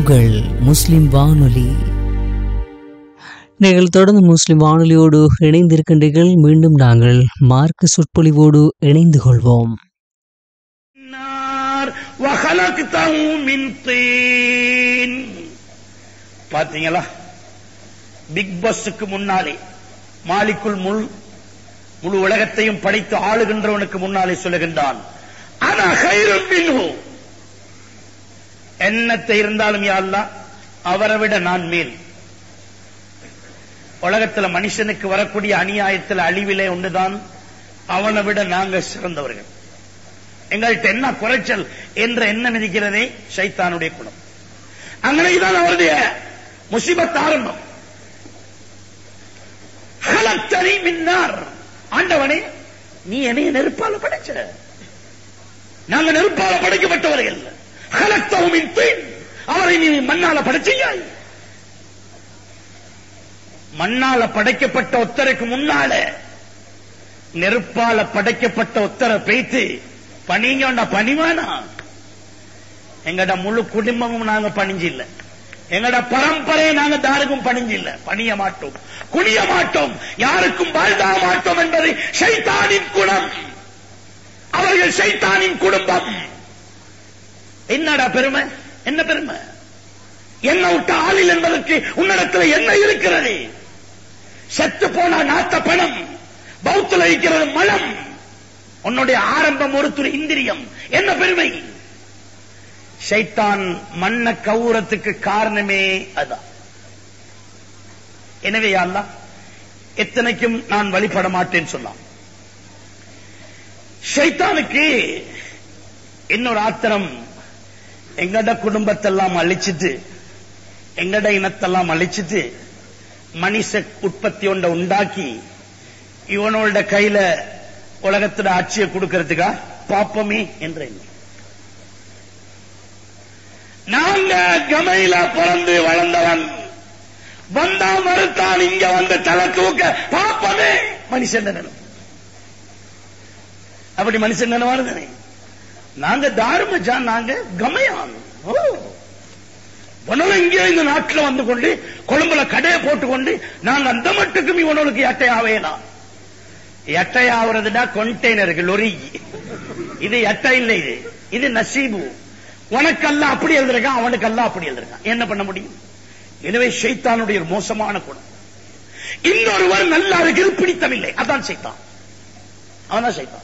உங்கள் முஸ்லிம் வானொலி. நீங்கள் தொடர்ந்து முஸ்லிம் வானொலியோடு இணைந்திருக்கின்றீர்கள். மீண்டும் நாங்கள் மார்க்க சொற்பொழிவோடு இணைந்து கொள்வோம். பாத்தீங்களா, பிக் பாஸுக்கு முன்னாலே மாலிக்குல் முழு உலகத்தையும் படைத்து ஆளுகின்றவனுக்கு முன்னாலே சொல்லுகின்றான், அனா கைரும் மின்ஹு, என்னத்தை இருந்தாலும் யா அல்லாஹ் அவரை விட நான் மேல். உலகத்தில் மனுஷனுக்கு வரக்கூடிய அநியாயத்தில் அழிவிலே ஒன்றுதான், அவனை விட நாங்க சிறந்தவர்கள். எங்கள்கிட்ட என்ன குறைச்சல் என்ற எண்ணம் இருக்கிறதே ஷைத்தானுடைய குணம். அங்கனைதான் அவருடைய முசிபத் ஆரம்பம். ஹலக்தனி மின்னார், ஆண்டவனே நீ என்னைய நெருப்பால படைச்ச, நாங்க நெருப்பால படைக்கப்பட்டவர்கள். ஹலக்தஹு மின் தீன், அவரை நீ மண்ணால படைச்சியாய். மண்ணால படைக்கப்பட்ட ஒத்தருக்கு முன்னால நெருப்பால படைக்கப்பட்ட ஒத்தரை பேய்த்து பணிங்க பணிவானா? எங்கட முழு குடும்பமும் நாங்க பணிஞ்சில்ல, எங்கட பரம்பரையை நாங்க தாருக்கும் பணிஞ்சில்ல, பணிய மாட்டோம், குனிய மாட்டோம், யாருக்கும் வாழ்தாக மாட்டோம் என்பது ஷைத்தானின் குணம். அவர்கள் ஷைத்தானின் குடும்பம். என்னடா பெருமை? என்ன பெருமை? என்ன விட்ட ஆளில் என்பதற்கு உன்னிடத்தில் என்ன இருக்கிறது? செத்து போன நாத்த பணம், பௌத்துல இருக்கிறது மலம், உன்னுடைய ஆரம்பம் ஒரு துளி இந்திரியம். என்ன பெருமை? ஷைத்தான் மண்ண கவுரத்துக்கு காரணமே அதான். எனவே யா அல்லாஹ் எத்தனைக்கும் நான் வழிபட மாட்டேன்னு சொன்னான். ஷைத்தானுக்கு இன்னொரு ஆத்திரம், எங்கட குடும்பத்தெல்லாம் அழிச்சிட்டு, எங்கட இனத்தெல்லாம் அழிச்சிட்டு மனுஷ உற்பத்தி ஒன்றை உண்டாக்கி இவனோட கையில உலகத்துல ஆட்சியை கொடுக்கிறதுக்கா பாப்பமே என்ற எண்ணம். நாங்க கமையில பிறந்து வளர்ந்தவன், வந்தா மறுத்தான் இங்க வந்து தலை தூக்க பாப்பமே மனுஷன் நினைவு. அப்படி மனுஷன் நினைவாரு. நாங்க தாருமஜான், நாங்க கமையான். இங்கே இந்த நாட்டில் வந்து கொண்டு கொழும்புல கடையை போட்டுக்கொண்டு நாங்க அந்த மட்டுக்கும் இவனுக்கு எட்டையாவேனா? எட்டையாவதுடா கொண்டெய்னருக்கு லொரி. இது எட்டை இல்லை, இது நசீபு. உனக்கெல்லாம் அப்படி எழுதிருக்கான், அவனுக்கெல்லாம் அப்படி எழுதிருக்கான். என்ன பண்ண முடியும்? எனவே ஷைத்தானுடைய ஒரு மோசமான குணம். இன்னொருவர் நல்லா இருக்கிறது பிடித்தமில்லை, அதான் ஷைத்தான். அவன்தான் ஷைத்தான்.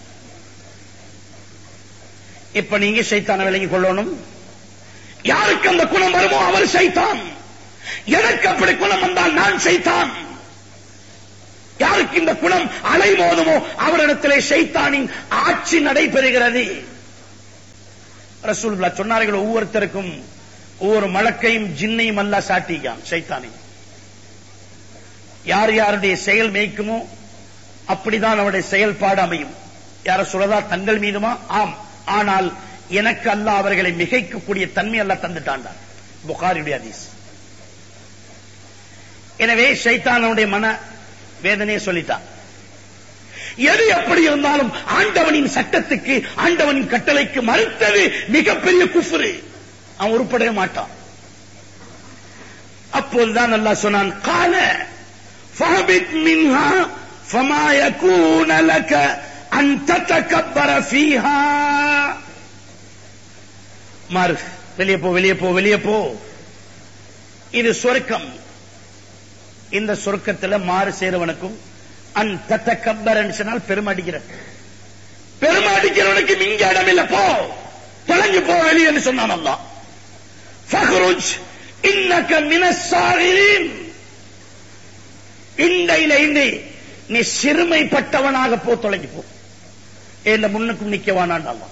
இப்ப நீங்க ஷைத்தான விலகி கொள்ளணும். யாருக்கு அந்த குணம் வருமோ அவர் ஷைத்தான். எனக்கு அப்படி குணம் வந்தால் நான் ஷைத்தான். யாருக்கு இந்த குணம் அலைமோதுமோ அவரிடத்திலே ஷைத்தானின் ஆட்சி நடைபெறுகிறது. ரசூலுல்லாஹ் சொன்னார்கள், ஒவ்வொருத்தருக்கும் ஒவ்வொரு மலக்கையும் ஜின்னையும் அல்லாஹ் சாட்டிக்கான், ஷைத்தானையும். யார் யாருடைய செயல் மேய்க்குமோ அப்படிதான் அவருடைய செயல்பாடு அமையும். யார சொல்லதா தங்கள் மீதுமா? ஆம், ஆனால் எனக்கு அல்லாஹ் அவர்களை மிகைக்கக்கூடிய தன்மை அல்லாஹ் தந்துட்டான். புகாரியுடைய ஹதீஸ். எனவே ஷைத்தானுடைய மன வேதனையை சொல்லிட்டான். எது எப்படி இருந்தாலும் ஆண்டவனின் சட்டத்துக்கு, ஆண்டவனின் கட்டளைக்கு மறுத்தது மிகப்பெரிய குஃப்ரு. அவன் உருப்படவே மாட்டான். அப்போதுதான் அல்லாஹ் சொன்னான், கால ஃபஹபித் மின்ஹா ஃபமா யகூன லக அன் ததகப்பர ஃபீஹா. மாறு, வெளியே போ, வெளியே போ, வெளியே போ. இது சொர்க்கம். இந்த சொர்க்கத்தில் மாறு சேருவனுக்கும் அன் ததகப்பரன்னு சொன்னால் பெருமடிக்கிற, பெருமடிக்கிறவனுக்கு இங்க இடம் இல்ல, போ, தொலைஞ்சு போ வெளியே சொன்னான் அல்லாஹ். ஃபஹ்ருஜ் இன்னக மினஸ் சாகிரீன். இன்றையிலிருந்து நீ சிறுமைப்பட்டவனாக போ, தொலைஞ்சு போ, ஏன் முன்னுக்கும் நிக்கவானான் அல்லாஹ்.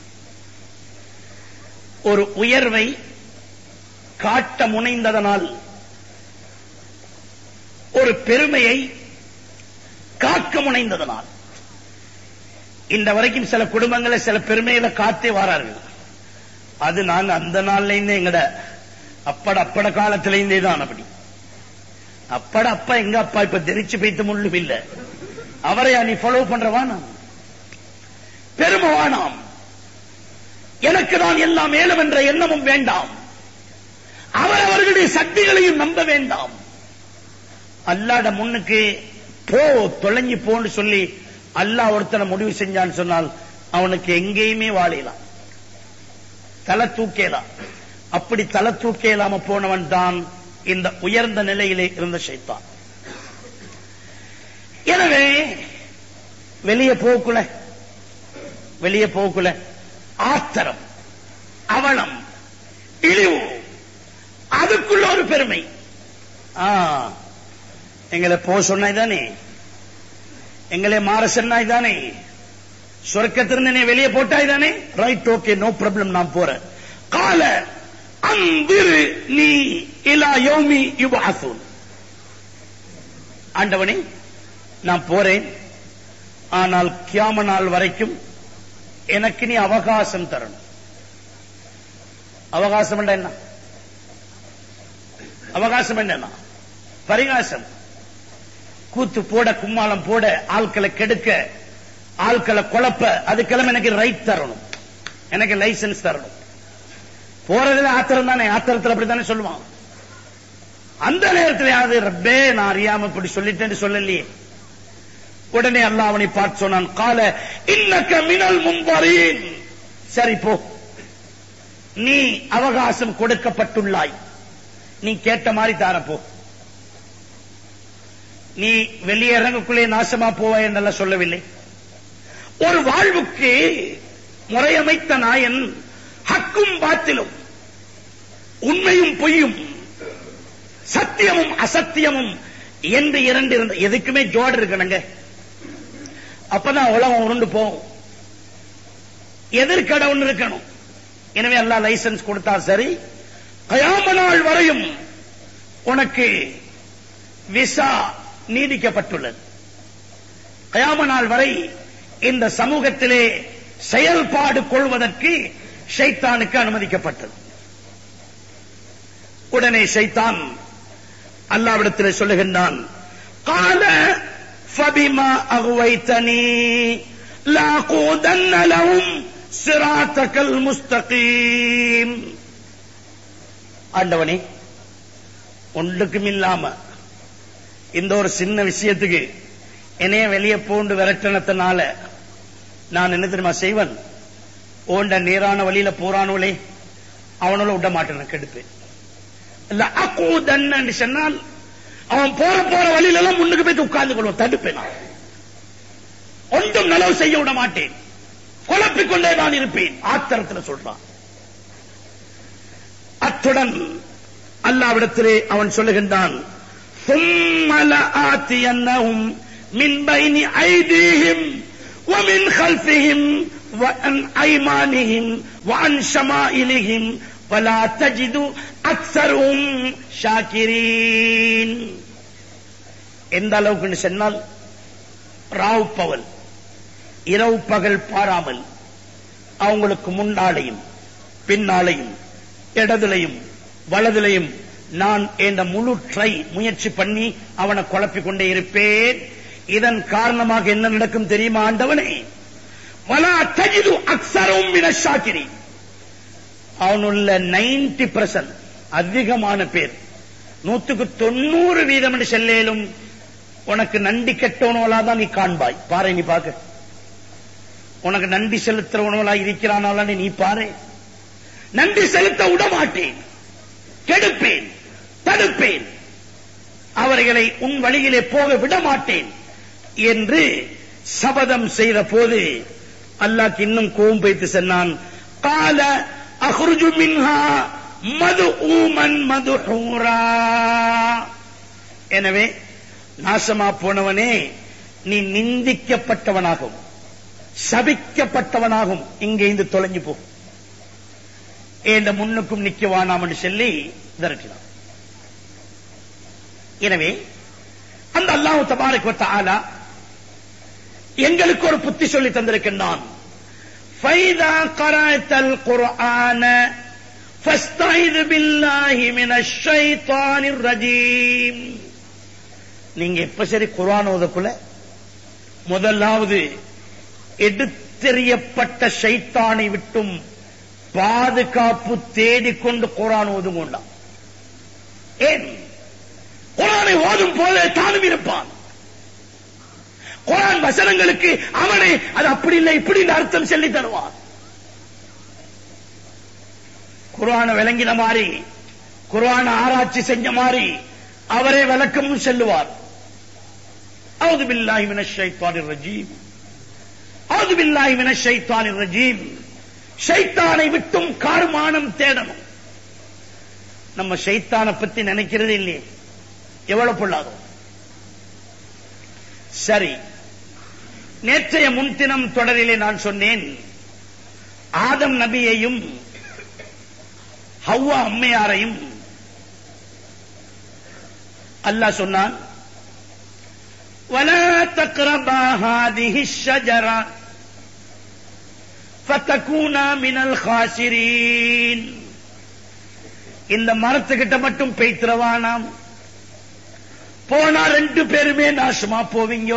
ஒரு உயர்வை காட்ட முனைந்ததனால், ஒரு பெருமையை காக்க முனைந்ததனால், இந்த வரைக்கும் சில குடும்பங்களை சில பெருமைகளை காத்தே வாரார்கள். அது நாங்க அந்த நாள்ல இருந்தே எங்கட அப்பட காலத்திலேருந்தே தான் அப்படி. அப்பா எங்க அப்பா இப்ப தெரிச்சு வைத்து முள்ளும் இல்ல, அவரையா நீ ஃபாலோ பண்றவானா? பெருமவானாம், எனக்கு தான் எல்லாம் மேலும் என்ற எண்ணமும் வேண்டாம். அவர்களுடைய சக்திகளையும் நம்ப வேண்டாம். அல்லாஹ்ட முன்னுக்கு போ தொலைஞ்சு போன்னு சொல்லி அல்லாஹ் ஒருத்தனை முடிவு செஞ்சான்னு சொன்னால் அவனுக்கு எங்கேயுமே வாழலாம், தலை தூக்கலாம். அப்படி தலை தூக்கலாம போனவன் தான் இந்த உயர்ந்த நிலையிலே இருந்த ஷைத்தான். எனவே வெளியே போக்குல ஆத்திரம், அவலம், இழிவு, அதுக்குள்ள ஒரு பெருமை. எங்களை போ சொன்னாய் தானே, எங்களை மாற சொன்னாய் தானே, சொர்க்கத்திலிருந்து வெளியே போட்டாய் தானே, ரைட், ஓகே, நோ ப்ராப்ளம், நான் போறேன். கால அந்திரு நீ இலா யௌமி யுபஅஸூன். ஆண்டவனே நான் போறேன், ஆனால் கியாம நாள் வரைக்கும் எனக்கு நீ அவகாசம் தரணும். அவகாசம் என்ன? அவகாசம் என்ன? பரிகாசம். கூத்து போட, கும்மாளம் போட, ஆட்களை கெடுக்க, ஆட்களை குழப்ப, அதுக்கெல்லாம் எனக்கு ரைட் தரணும், எனக்கு லைசன்ஸ் தரணும். போறதுல ஆத்திரம் தானே, ஆத்திரத்தில் அப்படித்தானே சொல்லுவான். அந்த நேரத்தில் யாரு ரப்பே நான் அறியாம இப்படி சொல்லிட்டேன்னு சொல்லலையே. உடனே அல்லாஹ் அவனை பார்த்து சொன்னான், கால இன்னக மினல் முன்வரீன். சரி போ, நீ அவகாசம் கொடுக்கப்பட்டுள்ளாய், நீ கேட்ட மாதிரி தாரப்போ. நீ வெளியே இறங்கக்குள்ளே நாசமா போவாய் என்றெல்லாம் சொல்லவில்லை. ஒரு வாழ்வுக்கு முறையமைத்த நாயன் ஹக்கும் பாத்திலும், உண்மையும் பொய்யும், சத்தியமும் அசத்தியமும் என்று இரண்டு இருந்த எதுக்குமே ஜோடு இருக்கணுங்க. அப்பதான் உலகம் உருண்டு போகும். எதிர்கடை ஒன்று இருக்கணும். எனவே அல்லாஹ் லைசன்ஸ் கொடுத்தா சரி, கயாம நாள் வரையும் உனக்கு விசா நீடிக்கப்பட்டுள்ளது. கயாம நாள் வரை இந்த சமூகத்திலே செயல்பாடு கொள்வதற்கு ஷைத்தானுக்கு அனுமதிக்கப்பட்டது. உடனே ஷைத்தான் அல்லாஹ்விடத்தில் சொல்லுகின்றான், கால ஃபபிமா அகுவைதனி லாகூதன்ன லஹும் சிராத்தகல் முஸ்தகீம். ஆண்டவனே ஒன்றுக்கும் இல்லாம இந்த ஒரு சின்ன விஷயத்துக்கு என்னைய வெளியே போண்டு விரட்டனத்தினால நான் என்ன தெரியுமா செய்வன்? ஓண்ட நேரான வழியில போறானோலே அவனோட விட மாட்டேன், கெடுப்பேன். லாகூதன்ன சொன்னால் அவன் போற வழியில எல்லாம் முன்னுக்கு போய் உட்கார்ந்து கொள்வோம், தடுப்பேன். நான் ஒன்றும் நலவு செய்ய விட மாட்டேன், குழப்பிக் கொண்டே நான் இருப்பேன். ஆத்திரத்தில் சொல்றான். அத்துடன் அல்லாஹ்விடத்திலே அவன் சொல்லுகின்றான், ثُمَّ لَآتِيَنَّهُمْ مِنْ بَيْنِ أَيْدِيهِمْ وَمِنْ خَلْفِهِمْ وَعَنْ أَيْمَانِهِمْ وَعَنْ شَمَائِلِهِمْ وَلَا تَجِدُ أَكْثَرَهُمْ شَاكِرِينَ. எந்த அளவுக்கு சொன்னால், ராவ் பகல், இரவு பகல் பாராமல் அவங்களுக்கு முன்னாலையும் பின்னாலையும் இடதுலையும் வலதுலையும் நான் என்ற முழு முயற்சி பண்ணி அவனை குழப்பிக் கொண்டே இருப்பேன். இதன் காரணமாக என்ன நடக்கும் தெரியுமா ஆண்டவனே? வலா தஜிது அக்ஸரஹும் மினஷ் ஷாக்கிரீன். அவனுள்ள 90% அதிகமான பேர், 190% என்று செல்லேலும் உனக்கு நன்றி கெட்டவனோலா தான் நீ காண்பாய். பாரு, நீ பாக்க, உனக்கு நன்றி செலுத்துறவனோலா இருக்கிறானால நீ பாரு. நன்றி செலுத்த விட மாட்டேன், கெடுப்பேன், தடுப்பேன், அவர்களை உன் வழியிலே போக விட மாட்டேன் என்று சபதம் செய்த போது அல்லாஹ் இன்னும் கோபம் வைத்து சொன்னான், கால அஹ்ருஜு மின்ஹா மதுஊமன் மதுஹூரா. எனவே நாசமா போனவனே, நீ நிந்திக்கப்பட்டவனாகும், சபிக்கப்பட்டவனாகும், இங்கே இருந்து தொலைஞ்சு போ, என்ற முன்னுக்கும் நிக்கவானாம் என்று சொல்லி விரட்டினான். எனவே அந்த அல்லாஹ் தபாரக வ தஆலா எங்களுக்கு ஒரு புத்தி சொல்லி தந்திருக்கின்றான். ஃபைதா கரஅத்தல் குர்ஆன ஃபஸ்தைது பில்லாஹி மினஷ் ஷைத்தானிர் ரஜீம். நீங்க எப்ப சரி குர்ஆன் ஓதக்குள்ள முதலாவது எடுத்தெறியப்பட்ட ஷைத்தானை விட்டும் பாதுகாப்பு தேடிக்கொண்டு குர்ஆன் ஓதுங்கொண்டாம். ஏன்? குர்ஆனை ஓதும் போது தானும் இருப்பான். குர்ஆன் வசனங்களுக்கு அவனை அது அப்படி இல்லை இப்படி அர்த்தம் சொல்லி தருவான். குர்ஆனை விளங்கின மாதிரி, குர்ஆனை ஆராய்ச்சி செஞ்ச மாதிரி அவரே விளக்கமும் சொல்லுவார். அவுது பில்லாஹி மினஷ் ஷைத்தானிர் ரஜீம், அவுது பில்லாஹி மினஷ் ஷைத்தானிர் ரஜீம். ஷைத்தானை விட்டும் கார்மானம் தேடணும். நம்ம ஷைத்தானை பத்தி நினைக்கிறது இல்லையே, எவ்வளவு பொல்லாதோ. சரி, நேற்றைய முன்தினம் தொடரிலே நான் சொன்னேன், ஆதம் நபியையும் ஹவ்வா அம்மையாரையும் அல்லாஹ் சொன்னான், وَلَا تَقْرَبَا هَذِهِ الشَّجَرَةَ فَتَكُونَا مِنَ الْخَاسِرِينَ. இந்த மரத்துக்கிட்ட மட்டும் பேய்த்திரவானாம், போனா 2 பேருமே நாசமா போவீங்க.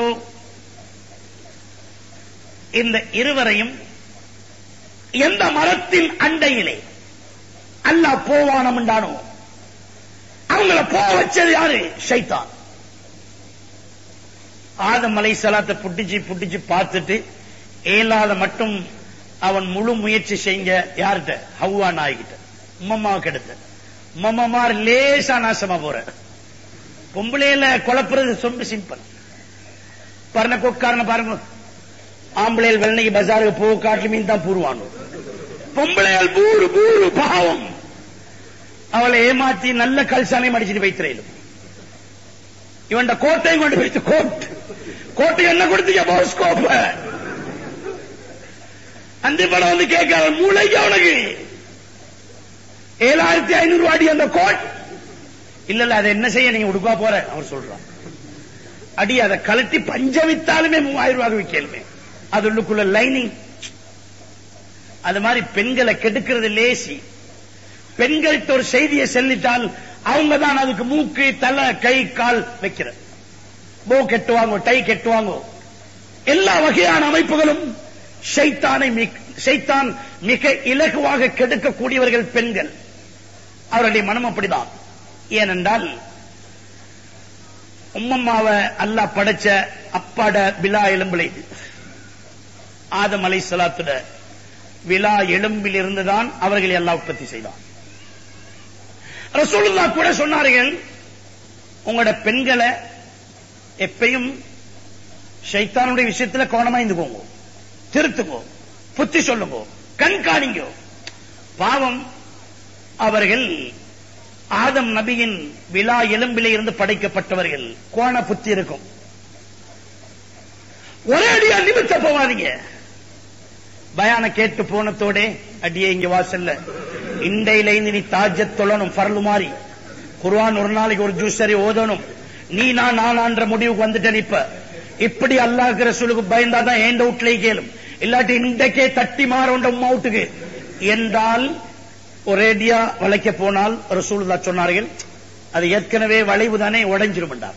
இந்த இருவரையும் எந்த மரத்தின் அண்டையிலே அல்லாஹ் போவானம் என்றானோ அவங்கள போக வச்சது யாரு? ஷைத்தான். ஆதம் அலைஹிஸ்ஸலாத்தை புட்டிச்சு பார்த்துட்டு ஏலாத மட்டும் அவன் முழு முயற்சி செஞ்ச யார்கிட்ட? ஹவ்வா நாய்கிட்ட, உம்மம்மாவுக்கு எடுத்த. உம்மம்மார் லேசா நாசமா போற. பொம்பளையில குழப்புறது ரொம்ப சிம்பிள். பாருங்க, கொக்காரன பாருங்க, ஆம்பளையில் வெள்ளனைக்கு பஜாருக்கு போக காட்டு மீன் தான் பூருவானோ. பொம்பளையால் பூரு பூரு பாவம். அவளை ஏமாத்தி நல்ல கல்சானை மடிச்சிட்டு வைத்திரையிலும். இவன் கோட்டையும் கொண்டு வைத்து கோட்டை என்ன கொடுத்தீங்க? போஸ்கோப்ப அந்த படம் வந்து கேட்க மூளைக்கு அவனுக்கு 7500 அடி அந்த கோட். இல்ல அதை என்ன செய்ய நீங்க உடுப்பா போற அவர் சொல்றான். அடி அதை கலட்டி பஞ்சமித்தாலுமே 3000 ரூபாய் விற்கலுமே. அது உள்ளுக்குள்ள லைனிங். அது மாதிரி பெண்களை கெடுக்கிறது லேசி. பெண்கள்கிட்ட ஒரு செய்தியை சொல்லிட்டால் அவங்க தான் அதுக்கு மூக்கு, தலை, கை, கால் வைக்கிற. போ கெட்டுவாங்க, டை கெட்டுவாங்க. எல்லா வகையான அமைப்புகளும் ஷைத்தான் மிக இலகுவாக கெடுக்கக்கூடியவர்கள் பெண்கள். அவருடைய மனம் அப்படிதான். ஏனென்றால் உம்மம்மாவை அல்லாஹ் படைச்ச அப்பாட விலா எலும்பிலை ஆதம் அலைஹிஸ்ஸலாத்துட விலா எலும்பில் இருந்துதான் அவர்களை அல்லாஹ் உற்பத்தி செய்தான். ரசூலுல்லாஹ் கூட சொன்னார்கள், உங்களோட பெண்களை எப்பயும் ஷைத்தானுடைய விஷயத்துல கவனமா இருந்துக்கோங்க, திருத்துக்கோ, புத்தி சொல்லுங்க, கண்காணிங்க. பாவம், அவர்கள் ஆதம் நபியின் விலா எலும்பிலே இருந்து படைக்கப்பட்டவர்கள். கோண புத்தி இருக்கும். ஒரே அடியா நிமித்த போவாதீங்க. பயான கேட்டு போனத்தோட அடியே இங்க வாசல்ல இண்டையில நீ தாஜத் தொழணும், பரலு மாறி குர்ஆன் ஒரு நாளைக்கு ஒரு ஜூஸ் சரி ஓதணும். நீ நான்ற முடிவுக்கு வந்துட்டேன். இப்படி அல்லாஹ்வுக்கு ரசூலுக்கு பயந்தாதான் ஏண்ட வீட்டுல கேளும், இல்லாட்டி இன்றைக்கே தட்டி மாறோண்ட உம்மா வீட்டுக்கு என்றால் ஒரேடியா வளைக்க போனால் ரசூலுல்லாஹ் சொன்னார்கள், அது ஏற்கனவே வளைவு தானே, உடைஞ்சிரும் என்றார்.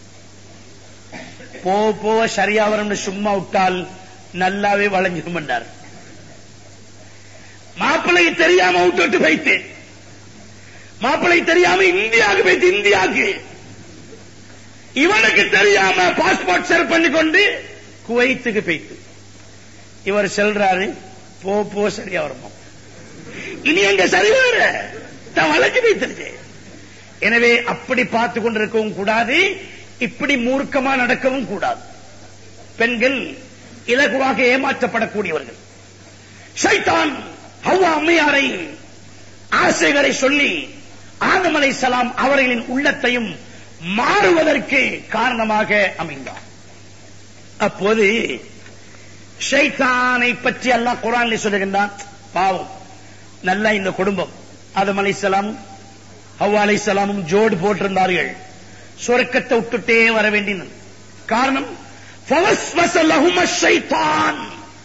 போக சரியா வரும் சும்மா விட்டால் நல்லாவே வளைஞ்சிரும் என்றார். மாப்பிள்ளை தெரியாம விட்டு போயிட்டு, மாப்பிள்ளை தெரியாம இந்தியாவுக்கு போயிட்டு, இந்தியாவுக்கு இவனுக்கு தெரியாம பாஸ்போர்ட் சர்வ் பண்ணி கொண்டு குவைத்துக்கு போயிட்டு இவர் செல்றாரு. போ சரியா வருமா, இனி எங்க சரி வர வளைஞ்சு போயிட்டு. எனவே அப்படி பார்த்து கொண்டிருக்கவும் கூடாது, இப்படி மூர்க்கமா நடக்கவும் கூடாது. பெண்கள் இலகுவாக ஏமாற்றப்படக்கூடியவர்கள். ஷைத்தான் ஹவ்வா அம்மையாரை ஆசைகளை சொல்லி ஆதம் அலைஹிஸ்ஸலாம் அவர்களின் உள்ளத்தையும் மாறுவதற்கு காரணமாக அமைந்தார். அப்போது ஷைத்தானை பற்றி அல்லாஹ் குர்ஆனில் சொல்லுகின்றான். பாவம், நல்ல இந்த குடும்பம் ஆதம் அலைஹிஸ்ஸலாமும் ஹவ்வா அலைஹிஸ்ஸலாமும் ஜோடு போட்டிருந்தார்கள். சொர்க்கத்தை விட்டுட்டே வர வேண்டியது. காரணம், ஃபவஸ்வஸ லஹும ஷைத்தான்,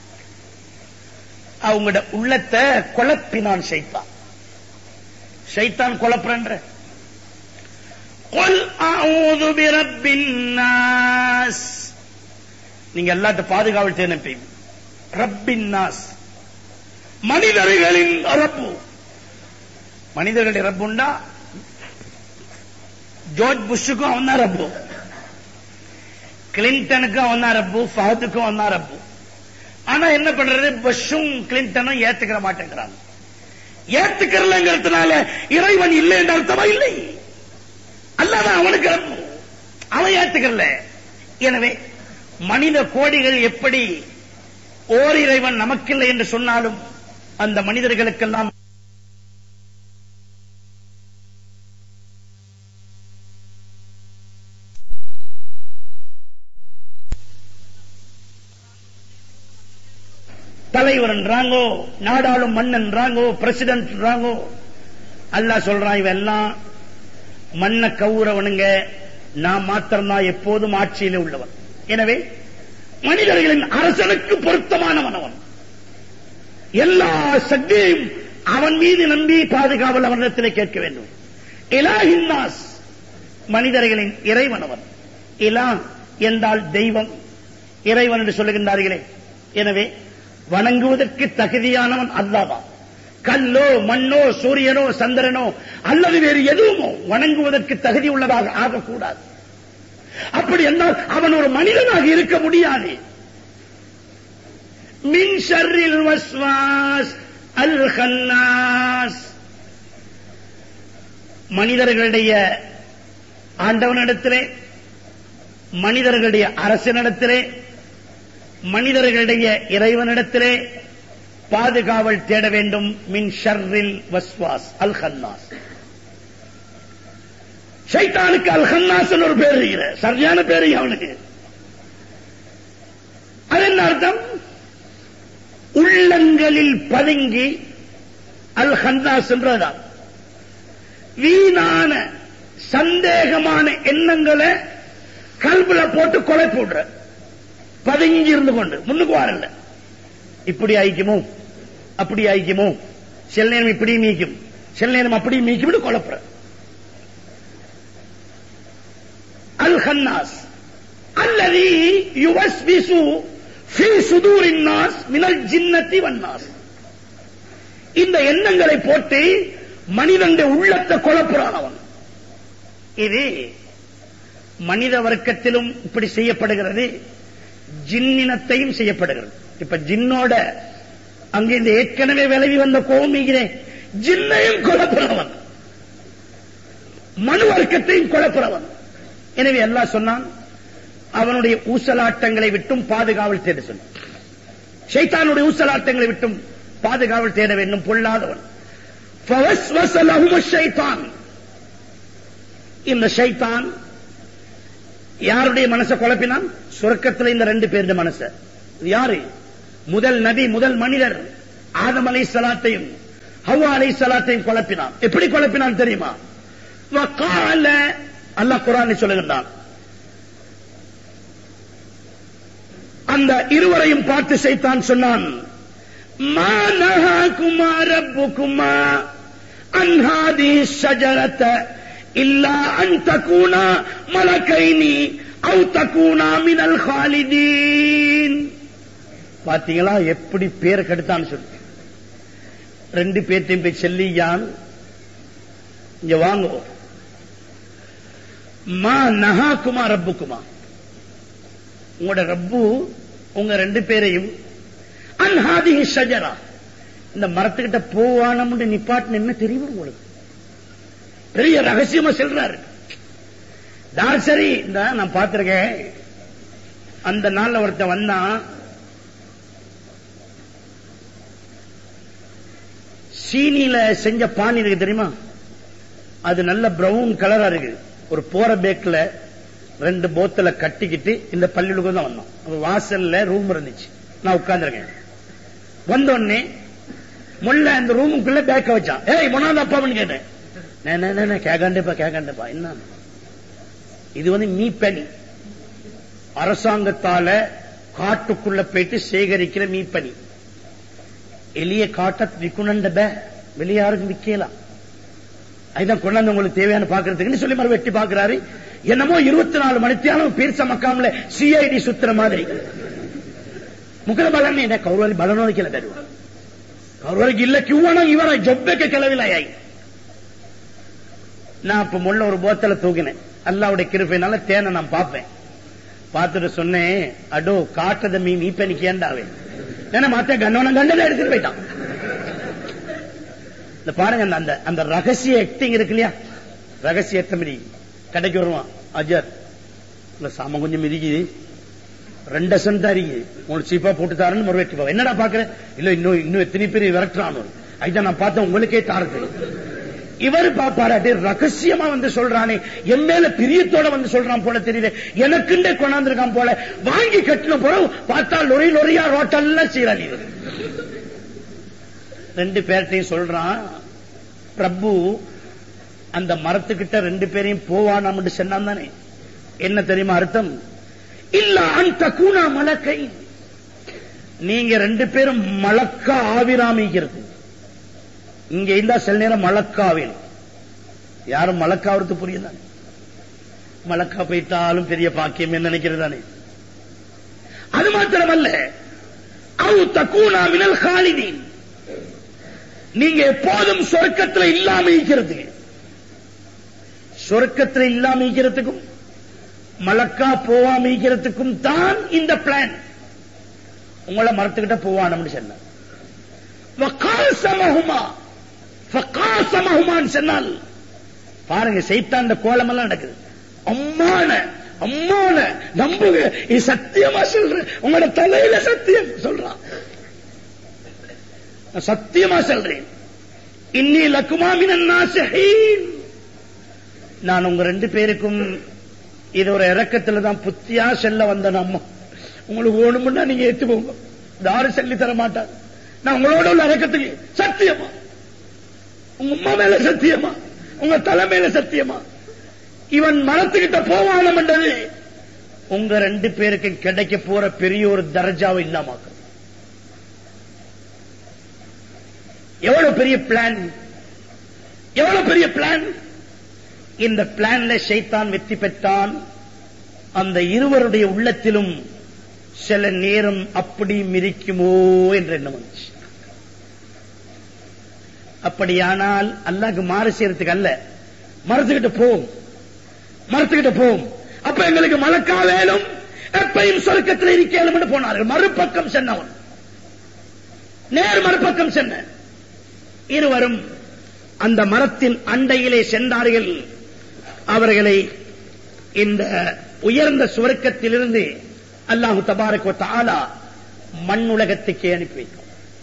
அவங்களோட உள்ளத்தை குழப்பினான் ஷைத்தான். ஷைத்தான் குழப்புறன்ற. குல் அஊது பிரப்பின் நாஸ், நீங்க எல்லாத்த பாதுகாவல் தேனப்பீங்க. ரப்பின் நாஸ், மனிதர்களின் ரப்பு. மனிதர்களுடைய ரப்புண்டா ஜார்ஜ் புஷ்ஷுக்கும் அவன் தான் ரப்பு, கிளின்டனுக்கும் அவன் தான் ரப்பு, ஃபஹதுக்கும் அவன் தான் ரப்பு. ஆனா என்ன பண்றது, புஷ்ஷும் கிளின்டனும் ஏத்துக்கிற மாட்டேங்கிறாங்க. ஏத்துக்கிறலங்கிறதுனால இறைவன் இல்லை என்ற அர்த்தமா? இல்லை, அல்லாதான் அவனுக்கு ரப்பு, அவன் ஏத்துக்கிறல. எனவே மனித கோடிகள் எப்படி ஓர் இறைவன் நமக்கில்லை என்று சொன்னாலும் அந்த மனிதர்களுக்கெல்லாம் தலைவர்ன்றாங்கோ, நாடாளும் மன்னன்றாங்கோ, பிரசிடென்ட்ன்றாங்கோ. அல்லாஹ் சொல்றான் இவெல்லாம் மண்ண கவுறவனுங்க, நான் மாத்திரம்தான் எப்போதும் ஆட்சியிலே உள்ளவன். எனவே மனிதர்களின் அரசனுக்கு பொருத்தமானவன் அவன். எல்லா சக்தியையும் அவன் மீது நம்பி பாதுகாவல் அவனிடத்திலே கேட்க வேண்டும். இலாஹின்னாஸ், மனிதர்களின் இறைவன் அவன். இலா என்றால் தெய்வம், இறைவன் என்று சொல்லுகின்றார்களே. எனவே வணங்குவதற்கு தகுதியானவன் அல்லாஹ்தான். கல்லோ மண்ணோ சூரியனோ சந்திரனோ அல்லது வேறு எதுவுமோ வணங்குவதற்கு தகுதி உள்ளதாக ஆகக்கூடாது. அப்படி என்றால் அவன் ஒரு மனிதனாக இருக்க முடியாது. மின் ஷர்ரில் வஸ்வாஸ் அல் கன்னாஸ், மனிதர்களுடைய ஆண்டவனிடத்திலே, மனிதர்களுடைய அரசனிடத்திலே, மனிதர்களுடைய இறைவனிடத்திலே பாதுகாவல் தேட வேண்டும். மின் ஷர்ரில் வஸ்வாஸ் அல் கன்னாஸ். ஷைத்தானுக்கு அல் கன்னாஸ் ஒரு பேர் இருக்கிற, சரியான பேரு அவனுக்கு. அது என்ன அர்த்தம்? உள்ளங்களில் பதுங்கி அல் கன்னாஸ் என்றதான் வீணான சந்தேகமான எண்ணங்களை கல்புல போட்டு கொலை போடுற, பதுங்கி இருந்து கொண்டு முன்னுக்கு வரல. இப்படி ஆயிக்குமோ அப்படி ஆயிக்குமோ, சில நேரம் இப்படி மீக்கும், சில நேரம் அப்படி மீக்கும் குழப்புற. அல் கன்னாஸ் அல்லதி யுவஸ்விசு ஃபீ சுதூரின் நாஸ் மினல் ஜின்னத்தி வன்னாஸ். இந்த எண்ணங்களை போட்டு மனிதனுடைய உள்ளத்தை குழப்புறான் அவன். இது மனித வர்க்கத்திலும் இப்படி செய்யப்படுகிறது, ஜின்னினத்தையும் செய்யப்படுகிறது. இப்ப ஜின்னோட அங்கே இந்த ஏற்கனவே விலகி வந்த கோமிகிறேன், ஜின்னையும் குழப்புறவன், மனு வர்க்கத்தையும் குழப்புறவன். எனவே அல்லாஹ் சொன்னான் அவனுடைய ஊசலாட்டங்களை விட்டும் பாதுகாவல் தேட சொன்னான். ஷைத்தானுடைய ஊசலாட்டங்களை விட்டும் பாதுகாவல் தேட வேண்டும், பொல்லாதவன். ஃபவஸ்வஸ லஹுமுஷ் ஷைத்தான், இந்த ஷைத்தான் யாருடைய மனசை குழப்பினான்? சொர்க்கத்தில் இந்த ரெண்டு பேருடைய மனசை. யாரு? முதல் நபி, முதல் மனிதர் ஆதம் அலைஹிஸ்ஸலாத்தையும் ஹவ்வா அலைஹிஸ்ஸலாத்தையும் குழப்பினான். எப்படி குழப்பினான் தெரியுமா? வகால, அல்லாஹ் குர்ஆனில் சொல்லுகிறான், அந்த இருவரையும் பார்த்து ஷைத்தான் சொன்னான், மா நஹாகுமா ரப்புகுமா அன் ஹாதிஹி ஷஜரத இல்லா அன் தகூனா மலகைனி அவு தகூனா மினல் காலிதீன். பாத்தீங்களா எப்படி பேர் கெடுத்தான்னு சொல்லி. ரெண்டு பேர்த்தையும் போய் செல்லியான், இங்க வாங்கோ, மா நஹாகுமா ரப்புகுமா, உங்களோட ரப்பு உங்க ரெண்டு பேரையும் அன் ஹாதிஹி ஷஜரா, இந்த மரத்துக்கிட்ட போவானம்னு நிப்பாட்டின என்ன தெரியும் உங்களுக்கு? பெரிய ரகசியமா சொல்றாரு. சரி, இந்த நான் பார்த்திருக்கேன், அந்த நாள்ல ஒருத்தன் வந்தான், சீனியில செஞ்ச பானி இருக்கு தெரியுமா, அது நல்ல பிரவுன் கலரா இருக்கு. ஒரு போற பேக்ல ரெண்டு போத்தல கட்டிக்கிட்டு இந்த பள்ளிகளுக்கு தான் வந்தோம். வாசல்ல ரூம் இருந்துச்சு, நான் உட்கார்ந்துருக்கேன். வந்தோடனே முல்ல இந்த ரூமுக்குள்ள பேக்க வச்சான். ஏய் மொனாத அப்பான்னு கேட்டேன். கேட்கண்டப்பா என்ன இது? மீப்பனி, அரசாங்கத்தால காட்டுக்குள்ள போயிட்டு சேகரிக்கிற மீப்பனி. எளிய காட்ட விக்குணண்ட வெளியாருக்கு விக்கலாம். அதுதான் கொண்டாந்து உங்களுக்கு தேவையான பாக்குறதுக்குன்னு சொல்லி மறு வெட்டி பாக்குறாரு. என்னமோ 24 மணித்தியாலும் பீர்ச மக்காமல சிஐடி சுத்துற மாதிரி ಮುಖದ ಬಲನೇ ಇದೆ ಕೌರವಲ್ಲಿ ಬಲನೋರಿಕೆಲ್ಲ ಬೇಡ ಕೌರವರಿಗೆ ಇಲ್ಲ ಕ್ಯೂವಣ ಇವರ ಜೊಬ್ಬಕ್ಕೆ ಕೆಲವಿಲ್ಲ ಯಾಯಿ ನಾ ಅಪ್ಪ ಮುಳ್ಳ ஒரு போத்தல தூக்கினேன். அல்லாவுடைய கிருபையினால தேனை நான் பார்ப்பேன். பார்த்துட்டு சொன்னேன், அடோ காட்டுறத மீன் இப்ப நீ கேண்டாவே ஏன்னா மாத்த கண்ணவன கண்டதை எடுத்துட்டு போயிட்டான். இந்த பாருங்க, அந்த அந்த ரகசிய ஆக்டிங் இருக்கு இல்லையா, ரகசிய எத்தமதி கடைக்கு வருவான். அஜர் இல்ல சாம கொஞ்சம் மிதிக்குது, 2 சென்ட் தான் இருக்குது, உங்களுக்கு சீப்பா போட்டு தாருன்னு முறைவேற்றி போவா. என்னடா பாக்குறேன், இல்ல இன்னும் எத்தனை பேர் விரட்டுறான், அதுதான் நான் பார்த்தேன் உங்களுக்கே தாரது. இவர் பாப்பாராட்டி ரகசியமா வந்து சொல்றானே, என் மேல பிரியத்தோட வந்து சொல்றான் போல தெரியல, எனக்குண்டே கொண்டாந்துருக்கான் போல. வாங்கி கட்டின போல பார்த்தா லொரி லொரியா ரோட்டெல்லாம் சீராளி. 2 பேர்ட்டையும் சொல்றான், பிரபு அந்த மரத்துக்கிட்ட 2 பேரையும் போவானாம் சொன்னான் தானே. என்ன தெரியுமா அர்த்தம்? இல்ல அந்த கூணா மலக்கை, நீங்க 2 பேரும் மலக்கா ஆவிராமிக்கிறது. இங்க இருந்தா சில நேரம் மலக்காவில் யாரும் மலக்காவது புரியல. மலக்கா போயிட்டாலும் பெரிய பாக்கியம் நினைக்கிறது தானே. அது மாத்திரமல்ல, அவு தக்கூனா மினல் காலிதீன், நீங்க எப்போதும் சொர்க்கத்தில் இல்லாம இருக்கிறது. சொர்க்கத்தில் இல்லாம இருக்கிறதுக்கும் மலக்கா போவாம இருக்கிறதுக்கும் தான் இந்த பிளான். உங்களை மரத்துக்கிட்ட போவானு சொன்ன சொன்னால் பாருங்க, சைத்தான் இந்த கோலம் எல்லாம் நடக்குது. அம்மான அம்மான நம்புங்க, இது சத்தியமா சொல்றேன், உங்களோட தலையில சத்தியம் சொல்றான், சத்தியமா சொல்றேன். இன்னி லக்குமா மினன் நாஸிஹீன், நான் உங்க 2 பேருக்கும் இது ஒரு இறக்கத்துல தான் புத்தியா செல்ல வந்த. அம்மா உங்களுக்கு ஓணும்னா நீங்க ஏத்துக்கோங்க, யாரும் சொல்லி தர மாட்டாங்க. நான் உங்களோட உள்ள இறக்கத்துக்கு சத்தியமா, உங்க அம்மா மேல சத்தியமா, உங்க தலை மேல சத்தியமா, இவன் மரத்துக்கிட்ட போவானம் என்றது உங்க 2 பேருக்கு கிடைக்க போற பெரிய ஒரு தர்ஜாவை இல்லாம. எவ்வளவு பெரிய பிளான், எவ்வளவு பெரிய பிளான். இந்த பிளான்ல ஷைத்தான் வெற்றி பெற்றான். அந்த இருவருடைய உள்ளத்திலும் சில நேரம் அப்படி மிரிக்குமோ என்ற எண்ணம் வந்துச்சு. அப்படியானால் அல்லாஹ்க்கு மாறு செய்யறதுக்கு அல்ல, மரத்துக்கிட்ட போவோம், மரத்துக்கிட்ட போவோம், அப்ப எங்களுக்கு மலக்கா வேலும், எப்பையும் சொர்க்கத்தில் இருக்கேலும் என்று போனார்கள். மறுபக்கம் சென்னவன் நேர் மறுபக்கம் சென்ன இருவரும் அந்த மரத்தின் அண்டையிலே சென்றார்கள். அவர்களை இந்த உயர்ந்த சுவர்க்கத்திலிருந்து அல்லாஹு தபாரக் வ தஆலா மண் உலகத்துக்கு அனுப்பி வைக்கும்.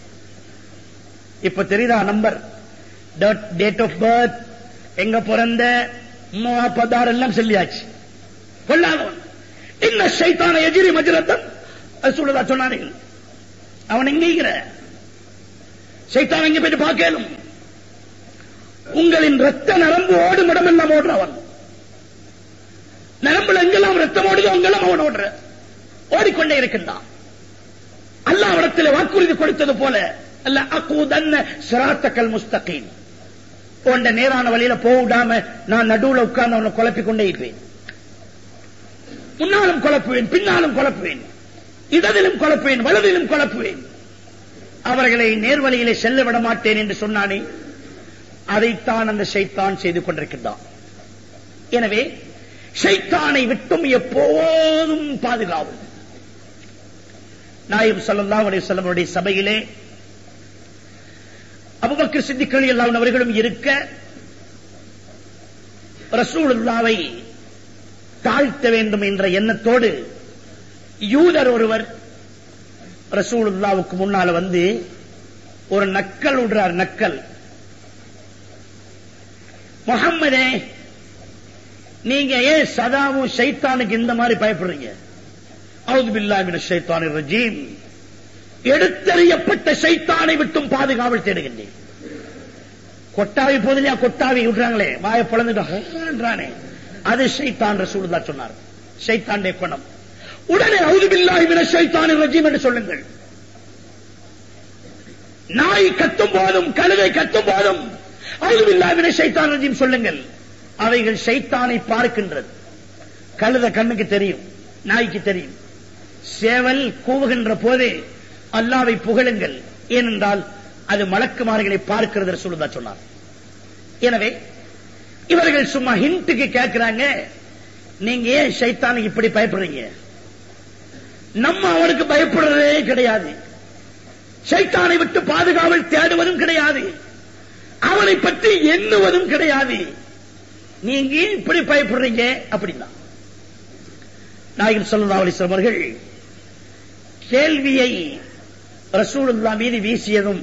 இப்ப தெரியுதா நம்பர், டேட் ஆஃப் பர்த், எங்க பிறந்த, பதார் எல்லாம் சொல்லியாச்சு. கொள்ளாதவன் இன்ன ஷைத்தான எஜிரி மஜ்ரத்தன் ரசூலுல்லாஹ் சொன்னார்கள். அவன் எங்கிற ஷைத்தான் எங்க போயிட்டு பார்க்கலும், உங்களின் ரத்த நரம்பு ஓடும் இடமெல்லாம் ஓடுறவன். நரம்புல எங்கெல்லாம் ரத்தம் ஓடுதோ அங்கெல்லாம் அவன் ஓடுற ஓடிக்கொண்டே இருக்கின்றான். அல்லாஹ் இடத்தில் வாக்குறுதி கொடுத்தது போல, அல்ல அகூதன்ன சிராத்தக்கல் முஸ்தகீம், போன்ற நேரான வழியில போடாம நான் நடுவுல உட்கார்ந்து அவனை குழப்பிக் கொண்டே இருப்பேன். முன்னாலும் குழப்புவேன், பின்னாலும் குழப்புவேன், இடதிலும் குழப்புவேன், வலதிலும் குழப்புவேன். அவர்களை நேர்வழியிலே செல்ல விட மாட்டேன் என்று சொன்னானே, அதைத்தான் அந்த ஷைத்தான் செய்து கொண்டிருக்கின்றான். எனவே ஷைத்தானை விட்டும் எப்போதும் பாதுகாவும். நாயகம் ஸல்லல்லாஹு அலைஹி வஸல்லம் சபையிலே அபூபக்கர் சித்திக் ரலியல்லாஹு அன்ஹு அவர்களும் இருக்க, ரசூலுல்லாஹ்வை தாழ்த்த வேண்டும் என்ற எண்ணத்தோடு யூதர் ஒருவர் ரசூலுல்லாஹ்வுக்கு முன்னால வந்து ஒரு நக்கல் விடுறார். நக்கல், முஹம்மதே நீங்க ஏன் சதாவும் ஷைத்தானுக்கு இந்த மாதிரி பயப்படுறீங்க? அஊது பில்லாஹி மினஷ் ஷைத்தானிர் ரஜீம், எடுத்தறியப்பட்ட ஷைத்தானை விட்டும் பாதுகாவல் தேடுகின்றேன். கொட்டாவி போதிலையா, கொட்டாவி விடுறாங்களே, வாயை பொளந்துட்டானே, அது ஷைத்தான். ரசூலுல்லாஹ் சொன்னார், ஷைத்தானுடைய குணம். உடனே அஊது பில்லாஹி மினஷ் ஷைத்தானிர் ரஜீம் என்று சொல்லுங்கள். நாய் கத்தும் போதும், கழுதை கத்தும் போதும் அஊது பில்லாஹி மினஷ் ஷைத்தானிர் ரஜீம் சொல்லுங்கள். அவைகள் ஷைத்தானை பார்க்கின்றது. கழுத கண்ணுக்கு தெரியும், நாய்க்கு தெரியும். சேவல் கூவுகின்ற போதே அல்லாஹ்வை புகழுங்கள், ஏனென்றால் அது மலக்குமார்களை பார்க்கிறது ரசூலுல்லாஹ் சொன்னார். எனவே இவர்கள் சும்மா ஹிண்ட்டுக்கு கேட்கிறாங்க, நீங்க ஏன் ஷைத்தானுக்கு இப்படி பயப்படுறீங்க? நம்ம அவனுக்கு பயப்படுறதே கிடையாது. ஷைத்தானை விட்டு பாதுகாவல் தேடுவதும் கிடையாது. அவனை பற்றி எண்ணுவதும் கிடையாது. நீங்க இப்படி பயப்படுறீங்க அப்படின்னா நாயகம் ஸல்லல்லாஹு அலைஹி வஸல்லம் அவர்கள் கேள்வியை ரசூலுல்லாஹ் மீது வீசியதும்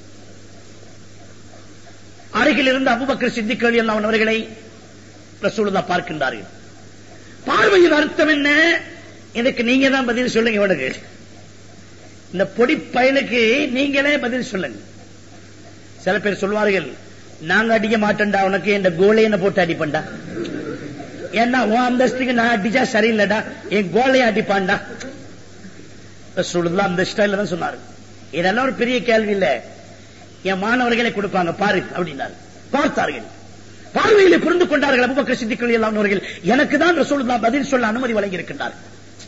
அருகில் இருந்த அபூபக்கர் சித்திக் ரலியல்லாஹு அன்ஹு அவர்களை ரசூலுல்லாஹ் பார்க்கின்றார்கள். பார்வையின் அர்த்தம் என்ன? இதுக்கு நீங்க தான் பதில் சொல்லுங்க. இவனுக்கு இந்த பொடி பயலுக்கு நீங்களே பதில் சொல்லுங்க. சில பேர் சொல்வார்கள், நாங்க அடிக்க மாட்டேன்டா, உனக்கு இந்த கோலையனை போட்டு அடிப்பண்டா, ஏன்னா உன் அந்தஸ்துக்கு நான் அடிச்சா சரியில்லடா, என் கோலையை அடிப்பான்டா. ரசூலுல்லாஹ் அந்த ஸ்டைல்ல தான் சொன்னாரு. இதெல்லாம் ஒரு பெரிய கேள்வி இல்ல, என் மாணவர்களை கொடுப்பாங்க பாரு அப்படின்னாரு. பார்த்தார்கள், பார்வையிலே புரிந்து கொண்டார்கள். அபூபக்கர் சித்திக் ரலியல்லாஹு அன்ஹு அவர்கள் எனக்கு தான் ரசூலுல்லாஹ் பதில் சொல்ல அனுமதி வழங்கி இருக்கின்றார்.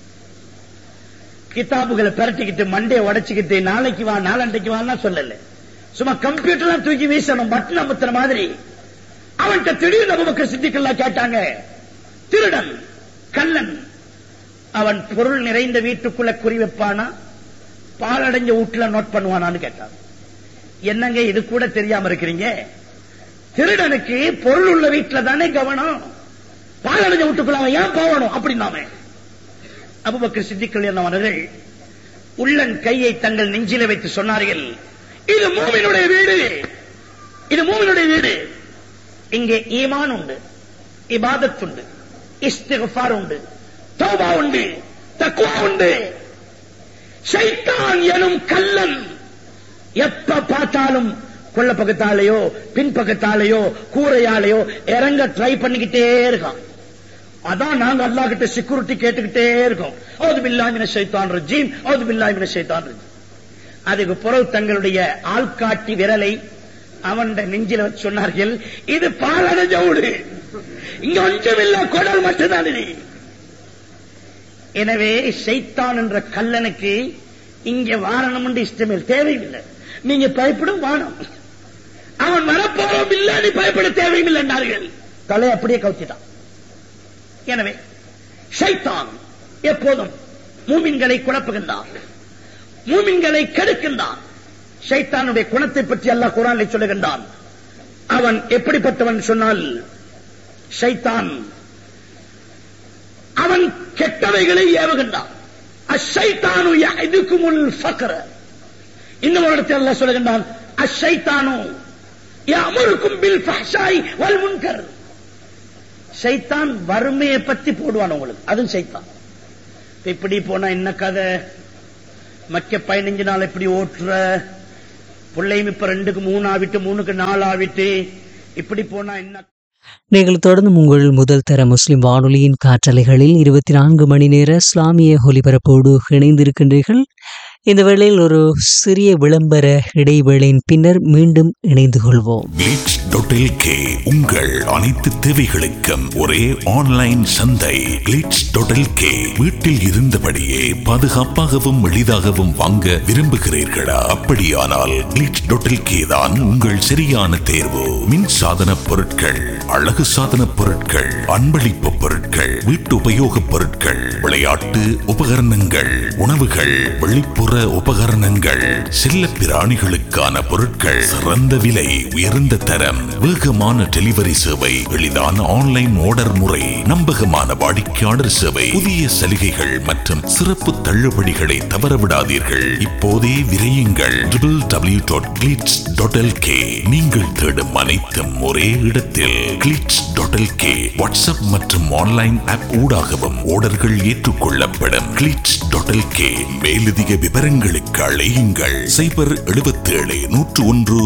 கிதாபுகளை பரட்டிக்கிட்டு மண்டையை உடைச்சுக்கிட்டு நாளைக்கு வா நாளண்டைக்கு வான்னா சொல்லல, சும்மா கம்ப்யூட்டர்லாம் தூக்கி வீசணும் பட்டன் அமுத்துற மாதிரி. அவன்கிட்ட திடீர்னு அபூபக்கர் சித்திக் ரலியல்லாஹு கேட்டாங்க, திருடன் கள்ளன் அவன் பொருள் நிறைந்த வீட்டுக்குள்ள குறி வைப்பானா, பாலடைஞ்ச வீட்டுல நோட் பண்ணுவானான்னு கேட்டான். என்னங்க இது கூட தெரியாம இருக்கிறீங்க? திருடனுக்கு பொருள் உள்ள வீட்டுல தானே கவனம், பாலடைஞ்ச வீட்டுக்குள்ள அவன் ஏன் போகணும் அப்படின்னாமே. அபூபக்கர் சித்திக் ரலியல்லாஹு அன்ஹு அவர்கள் உள்ளன் கையை தங்கள் நெஞ்சில வைத்து சொன்னார்கள், இது மூமினுடைய வீடு, இது மூமினுடைய வீடு. இங்கே ஈமான் உண்டு, இபாதத் உண்டு, இஸ்திக்ஃபார் உண்டு, தௌபா உண்டு, தக்வா உண்டு. ஷைத்தான் எனும் கள்ளன் எப்ப பார்த்தாலும் கொள்ள பக்கத்தாலேயோ பின் பக்கத்தாலேயோ கூரையாலேயோ இறங்க ட்ரை பண்ணிக்கிட்டே இருக்கான். அதான் நாங்க அல்லாஹ் கிட்ட செக்யூரிட்டி கேட்டுக்கிட்டே இருக்கோம். அவுது பில்லாஹி மினஷ் ஷைத்தானிர் ரஜீம், அவுது பில்லாஹி மினஷ் ஷைத்தானிர் ரஜீம். அதுக்கு பிறகு தங்களுடைய ஆள்காட்டி விரலை அவன் நெஞ்சில வச்சு சொன்னார்கள், இது பாலடைஞ்ச வீடு, இங்க ஒன்றுமில்ல, குடல் மட்டும்தான். எனவே ஷைத்தான் என்ற கல்லனுக்கு இங்க வாரணம் என்று இஷ்டமே தேவையில்லை, நீங்க பயப்படும் வானம், அவன் வரப்போறோம் இல்ல, நீ பயப்பட தேவையில்லை என்றார்கள். தலை அப்படியே கவுத்திட்டான். எனவே ஷைத்தான் எப்போதும் மூமின்களை குழப்புகின்றான், மூமின்களை கெடுக்கின்றான். ஷைத்தானுடைய குணத்தை பற்றி அல்லாஹ் குர்ஆனில் சொல்லுகின்றான். அவன் எப்படிப்பட்டவன் சொன்னால், ஷைத்தான் அவன் கெட்டவைகளை ஏவுகின்றான். அஷைத்தானு யஅதுகுமுல் ஃபக்ர. இன்னும் ஒரு இடத்தில் அல்லாஹ் சொல்லுகின்றான், அஷைத்தானு யஅமுருக்கும் பில் ஃபஹ்ஷாய் வல் முன்கர். ஷைத்தான் வறுமையை பத்தி போடுவான் உங்களுக்கு, அதுவும் ஷைத்தான். இப்படி போனா என்ன கதை, மக்க 15 நாள் இப்படி ஓட்டுற பிள்ளையும் இப்ப 2க்கு 3 ஆவிட்டு 3க்கு 4 ஆவிட்டு இப்படி போனா என்ன? நீங்கள் தொடர்ந்து உங்கள் முதல் தர முஸ்லிம் வானொலியின் காற்றலைகளில் 24 மணி நேர இஸ்லாமிய ஒலிபரப்போடு இணைந்திருக்கின்றீர்கள். இந்த வேளையில் ஒரு சிறிய விளம்பர இடைவேளையின் பின்னர் மீண்டும் இணைந்து கொள்வோம். glitch.lk உங்கள் அனைத்து தேவைகளுக்கும் ஒரே ஆன்லைன் சந்தை. glitch.lk. வீட்டில் இருந்தபடியே பாதுகாப்பாகவும் எளிதாகவும் வாங்க விரும்புகிறீர்களா? அப்படியானால் glitch.lk தான் உங்கள் சரியான தேர்வு. மின் சாதன பொருட்கள், அழகு சாதன பொருட்கள், அன்பளிப்பு பொருட்கள், வீட்டு உபயோக பொருட்கள், விளையாட்டு உபகரணங்கள், உணவுகள், வெளிப்புற உபகரணங்கள், செல்ல பிராணிகளுக்கான பொருட்கள், சிறந்த விலை, உயர்ந்த தரம், வேகமான டெலிவரி சேவை, எளிதான ஆன்லைன் ஆர்டர் முறை, நம்பகமான வாடிக்கையாளர் சேவை, புதிய சலுகைகள் மற்றும் சிறப்பு தள்ளுபடிகளை தவறவிடாதீர்கள். இப்போதே விரையுங்கள் www.glitch.lk. நீங்கள் தேடும் அனைத்தும் ஒரே இடத்தில். glitch.lk. வாட்ஸ்அப் மற்றும் ஆன்லைன் ஆப் ஊடாகவும் ஆர்டர்கள் ஏற்றுக்கொள்ளப்படும். glitch.lk. மேலதிக விவரங்களுக்கு அழையுங்கள் 077 101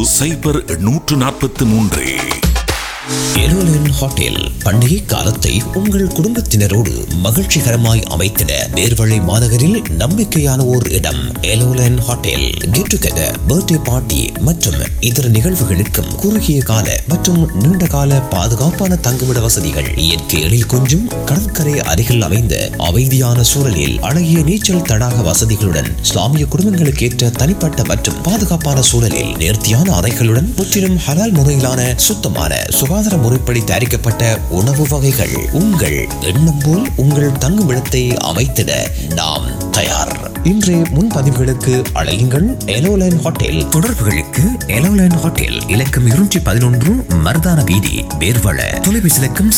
0843. எலோலன் ஹோட்டல் பண்டிகை காலத்தை உங்கள் குடும்பத்தினரோடு மகிழ்ச்சிகரமாய் அமைத்திட நேர்வழி மாநகரில் நம்பிக்கையான ஓர் இடம். எலோலன் hotel get together, birthday party மற்றும் இதர நிகழ்வுகளுக்கும் குறுகிய கால மற்றும் நீண்ட கால பாதுகாப்பான தங்குமிட வசதிகள், இயற்கை எழில் கொஞ்சும் கடற்கரை அருகில் அமைந்த அமைதியான சூழலில் அழகிய நீச்சல் தடாக வசதிகளுடன், இஸ்லாமிய குடும்பங்களுக்கு ஏற்ற தனிப்பட்ட மற்றும் பாதுகாப்பான சூழலில் நேர்த்தியான அறைகளுடன், முற்றிலும் ஹலால் முறையிலான சுத்தமான சுகாதார முறைப்படி தயாரிக்கப்பட்ட உணவு வகைகள். உங்கள் எண்ணம் போல் உங்கள் தங்குமிடத்தை அமைத்திட நாம் தயார். இன்றைய முன்பதிவுகளுக்கு அழையுங்கள் எலோலைன் ஹோட்டல். தொடர்புகளுக்கு எலோலைன் ஹோட்டல் இலக்கம் 211 மருதான வீதி, வேர்வள. தொலைபேசி இலக்கம்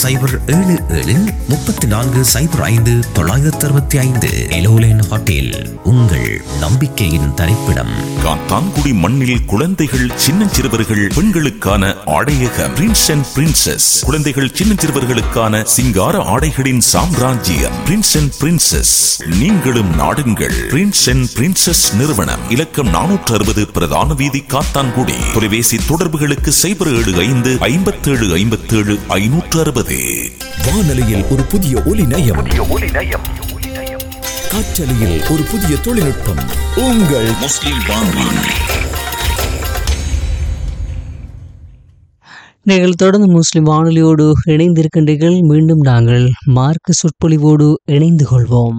077-3405-965. எலோலைன் ஹோட்டல், உங்கள் நம்பிக்கையின் தரிப்பிடம். காத்தான்குடி மண்ணில் குழந்தைகள், சின்னஞ்சிறுவர்கள், பெண்களுக்கான ஆடையகம் பிரின்ஸ் அண்ட் பிரின்சஸ். குழந்தைகள், சின்னஞ்சிறுவர்களுக்கான சிங்கார ஆடைகளின் சாம்ராஜ்யம் பிரின்ஸ் அண்ட் பிரின்சஸ். நீங்களும் நாடுங்கள் பிரின்ஸ் அண்ட் பிரின்சஸ் நிறுவனம். இலக்கம் 460 பிரதான வீதி, காத்தான்குடி. தொலைபேசி தொடர்புகளுக்கு 075-5757-560. வானொலியில் ஒரு புதிய ஒலி நயம், காற்றலையில் ஒரு புதிய தொழில்நுட்பம். உங்கள் முஸ்லிம் வானொலி. நீங்கள் தொடர்ந்து முஸ்லிம் வானொலியோடு இணைந்திருக்கின்றீர்கள். மீண்டும் நாங்கள் மார்க்க சொற்பொழிவோடு இணைந்து கொள்வோம்.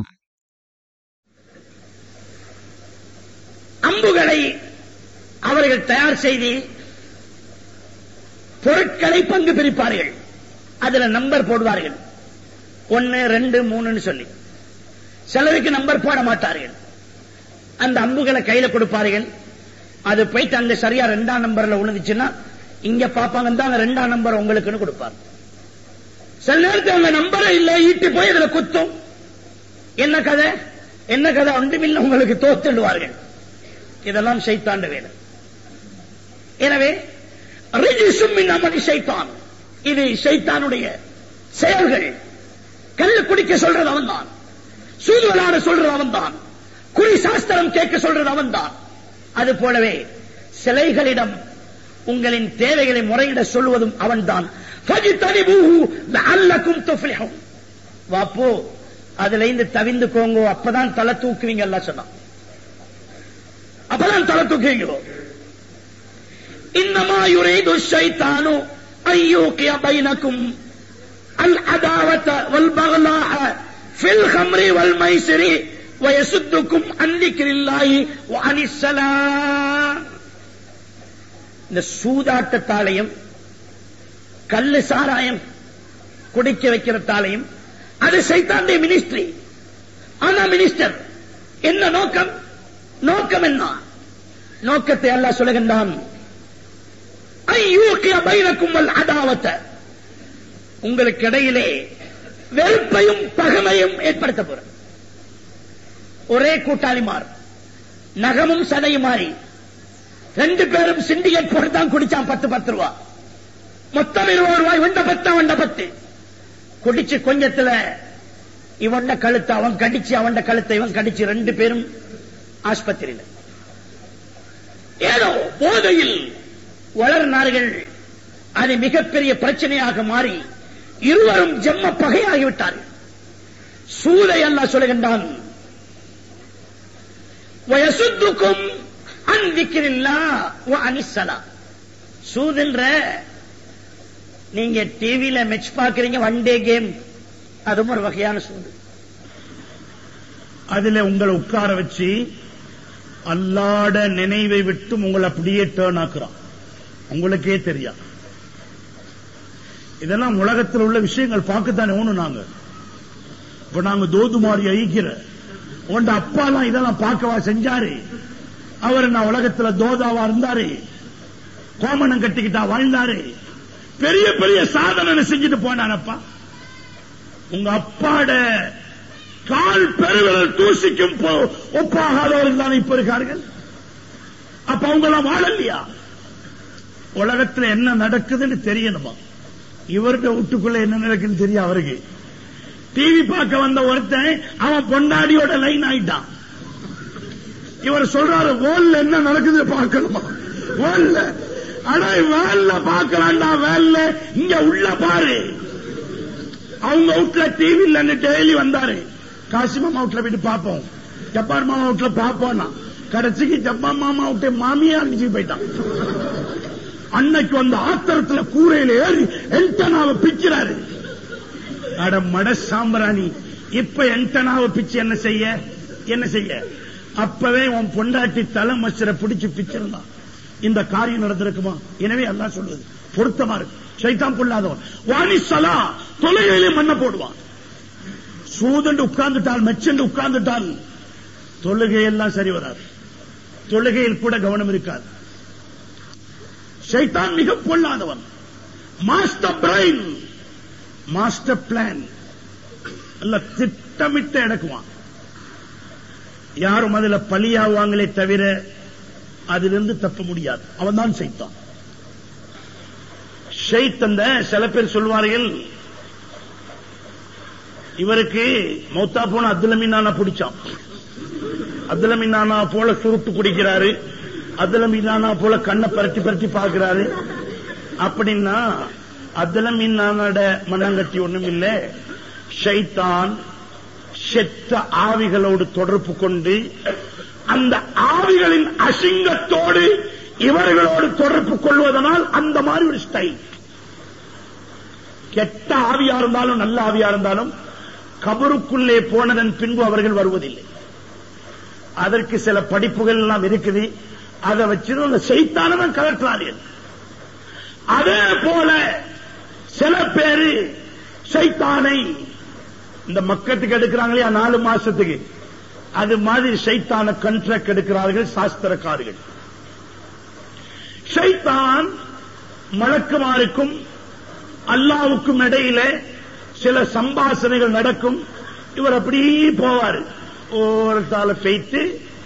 அம்புகளை அவர்கள் தயார் செய்து பொருட்களை பங்கு பிரிப்பார்கள். அதுல நம்பர் போடுவார்கள், 1, 2, 3 சொல்லி. சிலருக்கு நம்பர் போட மாட்டார்கள். அந்த அம்புகளை கையில கொடுப்பார்கள். அது போயிட்டு அங்க சரியா 2ஆம் நம்பர்ல விழுந்துச்சுன்னா இங்க பாப்பாங்க, தான் 2ஆம் நம்பர் உங்களுக்குன்னு கொடுப்பாங்க. சில நேரத்தில் அந்த நம்பரை இல்ல ஈட்டி போய் இதுல குத்தும். என்ன கதை ஒன்றுமில்லை, உங்களுக்கு தோத்துடுவார்கள். இதெல்லாம் ஷைத்தாண்ட வேலை. எனவே ரிஜிசும் மின் அமலி ஷைத்தான், இது ஷைத்தானுடைய செயல்கள். கல்லு குடிக்க சொல்றது அவன் தான், சூது விளையாட சொல்றது அவன் தான், குறி சாஸ்திரம் கேட்க சொல்றது அவன் தான். அது போலவே சிலைகளிடம் உங்களின் தேவைகளை முறையிட சொல்வதும் அவன் தான். வாப்போ அதுல இருந்து தவிந்துக்கோங்க, அப்பதான் தலை தூக்குவீங்க. எல்லாம் சொன்னான், அப்பதான் தலை தூக்குவீங்களோ. இன்னமா யுரீது ஷைத்தானு அய்யூகிய பைனக்கும் அல் அதாவத வல் பக்லாஅ ஃபில் ஹம்ரி வல் மைசிரி வயசுத்துக்கும் அன் திக்ரில்லாஹி வ அனிஸ் ஸலாம். இந்த சூதாட்டத்தாலையும் கல்லு சாராயம் குடிக்க வைக்கிறதாலையும் அது சைத்தானுடைய மினிஸ்ட்ரி. ஆனா மினிஸ்டர் என்ன நோக்கம் என்ன? நோக்கத்தை அல்லாஹ் சொல்லுகின்றான், ஐயூகிய பைனக்கும் வல் அதாவத, உங்களுக்கு இடையிலே வெறுப்பையும் பகைமையும் ஏற்படுத்த போற. ஒரே கூட்டாளிமார், நகமும் சதையும் மாறி 2 பேரும் சிண்டிகேட் போட்டு தான் குடிச்சான். 10 ரூபா, மொத்தம் 20 ரூபாய். வண்ட 10 குடிச்சு கொஞ்சத்துல இவண்ட கழுத்தை அவன் கடிச்சு, அவண்ட கழுத்தை இவன் கடிச்சு, 2 பேரும் ஆஸ்பத்திரியில். ஏதோ போதையில் வளர்னார்கள். அது மிகப்பெரிய பிரச்சனையாக மாறி இருவரும் ஜென்ம பகையாகிவிட்டார்கள். சூதை அல்லாஹ் சொல்லுகின்றான், வயசுத்துக்கும் அன் திக்ரில்லாஹ் வ அனிஸ் ஸலாம். சூதுன்ற நீங்க டிவில மேட்ச் பாக்குறீங்க, ஒன் டே கேம், அதுவும் ஒரு வகையான சூது. அதுல உங்களை உட்கார வச்சு அல்லாட நினைவை விட்டு உங்களை அப்படியே டேர்ன் ஆக்குறான், உங்களுக்கே தெரியாது. இதெல்லாம் உலகத்தில் உள்ள விஷயங்கள் பார்க்கத்தானே ஒண்ணு. நாங்க இப்ப நாங்க தோதுமாரி ஐக்கிற உண்ட அப்பாலாம் இதெல்லாம் பார்க்கவா செஞ்சாரு? அவர் நான் உலகத்துல தோதாவா இருந்தாரு, கோமணம் கட்டிக்கிட்டா வாழ்ந்தாரு, பெரிய பெரிய சாதனை செஞ்சுட்டு போனானப்பா. உங்க அப்பாட கால் பெருவிரல் தூசிக்கும் ஒப்பாகாதவர்கள் தானே இப்ப இருக்கார்கள். அப்ப அவங்களாம் வாழலையா? உலகத்துல என்ன நடக்குதுன்னு தெரியணுமா? இவருடைய வீட்டுக்குள்ள என்ன நடக்குன்னு தெரியும் அவருக்கு. டிவி பார்க்க வந்த ஒருத்தன் அவன் பொண்டாடியோட லைன் ஆயிட்டான். இவர் சொல்றாரு, வேல்ல என்ன நடக்குது பார்க்கணுமா? வேல்ல அடா வேல்ல பார்க்கலாம்டா, வேல்ல இங்க உள்ள பாரு. அவங்க வீட்டுல டிவி இல்லன்னு டெய்லி வந்தாரு. காசி மாமா வீட்டுல போயிட்டு பார்ப்போம், ஜப்பார் மாமா வீட்டுல பார்ப்போம்னா கடைசிக்கு ஜப்பார் மாமா விட்டு மாமியா அடிச்சு போயிட்டான். அன்னைக்கு வந்த ஆத்திரத்துல கூரையில ஏறி என்டனாவை பிக்கிறாரு. அட மட சாம்பிராணி, இப்ப என்டனாவை பிச்சு என்ன செய்ய? அப்பவே உன் பொண்டாட்டி தலை மச்சரை பிடிச்சு பிச்சிருந்தான், இந்த காரியம் நடந்திருக்குமா? எனவே அல்லாஹ் சொல்றது பொருத்தமா இருக்கு. ஷைத்தான் பொல்லாதவன். வாணிசலா தொழுகையிலே மண்ண போடுவான். சூதண்டு உட்கார்ந்துட்டால் மெச்சண்டு உட்கார்ந்துட்டால் தொழுகையெல்லாம் சரி வராது. தொழுகையில் கூட கவனம் இருக்காது. ஷைத்தான் மிக பொல்லாதவன். மாஸ்டர் பிரைன், மாஸ்டர் பிளான், நல்ல திட்டமிட்டு எடுக்குவான். யாரும் அதுல பலியாவாங்களே தவிர அதிலிருந்து தப்ப முடியாது. அவன் தான் ஷைத்தான். ஷைத்தந்த சில பேர் சொல்வார்கள், இவருக்கு மௌத்தா போன அப்துல்லமீனானா பிடிச்சான். அப்துல்லமீனானா போல சுருட்டு குடிக்கிறாரு, அப்துல்லமீனானா போல கண்ணை பரட்டி பரட்டி பார்க்கிறாரு. அப்படின்னா அப்துல்லமீனானோட மனங்கட்டி ஒண்ணும் இல்லை. ஷைத்தான் செத்த ஆவிகளோடு தொடர்பு கொண்டு அந்த ஆவிகளின் அசிங்கத்தோடு இவர்களோடு தொடர்பு கொள்வதனால் அந்த மாதிரி ஒரு ஸ்டைல். கெட்ட ஆவியா இருந்தாலும் நல்ல ஆவியா இருந்தாலும் கபருக்குள்ளே போனதன் பின்பு அவர்கள் வருவதில்லை. அதற்கு சில படிப்புகள் எல்லாம் இருக்குது. அதை வச்சு அந்த ஷைத்தானவன் கலற்றார்கள். அதே போல சில பேரு ஷைத்தானை இந்த மக்கத்துக்கு எடுக்கிறாங்களே 4 மாசத்துக்கு, அது மாதிரி ஷைத்தான கண்ட்ராக்ட் எடுக்கிறார்கள் சாஸ்திரக்காரர்கள். ஷைத்தான் மலக்குமாருக்கும் அல்லாவுக்கும் இடையில சில சம்பாஷணைகள் நடக்கும். இவர் அப்படி போவார். ஓரத்தால பெய்த்து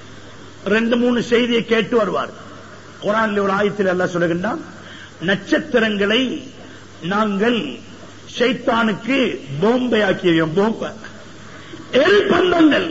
2-3 செய்தியை கேட்டு வருவார். குர்ஆன்ல ஒரு ஆயத்தில் அல்லாஹ் சொல்லுகின்றான், நட்சத்திரங்களை நாங்கள் ஷைத்தானுக்கு போம்பை ஆக்கியோம். போம்பை எரிபந்தங்கள்.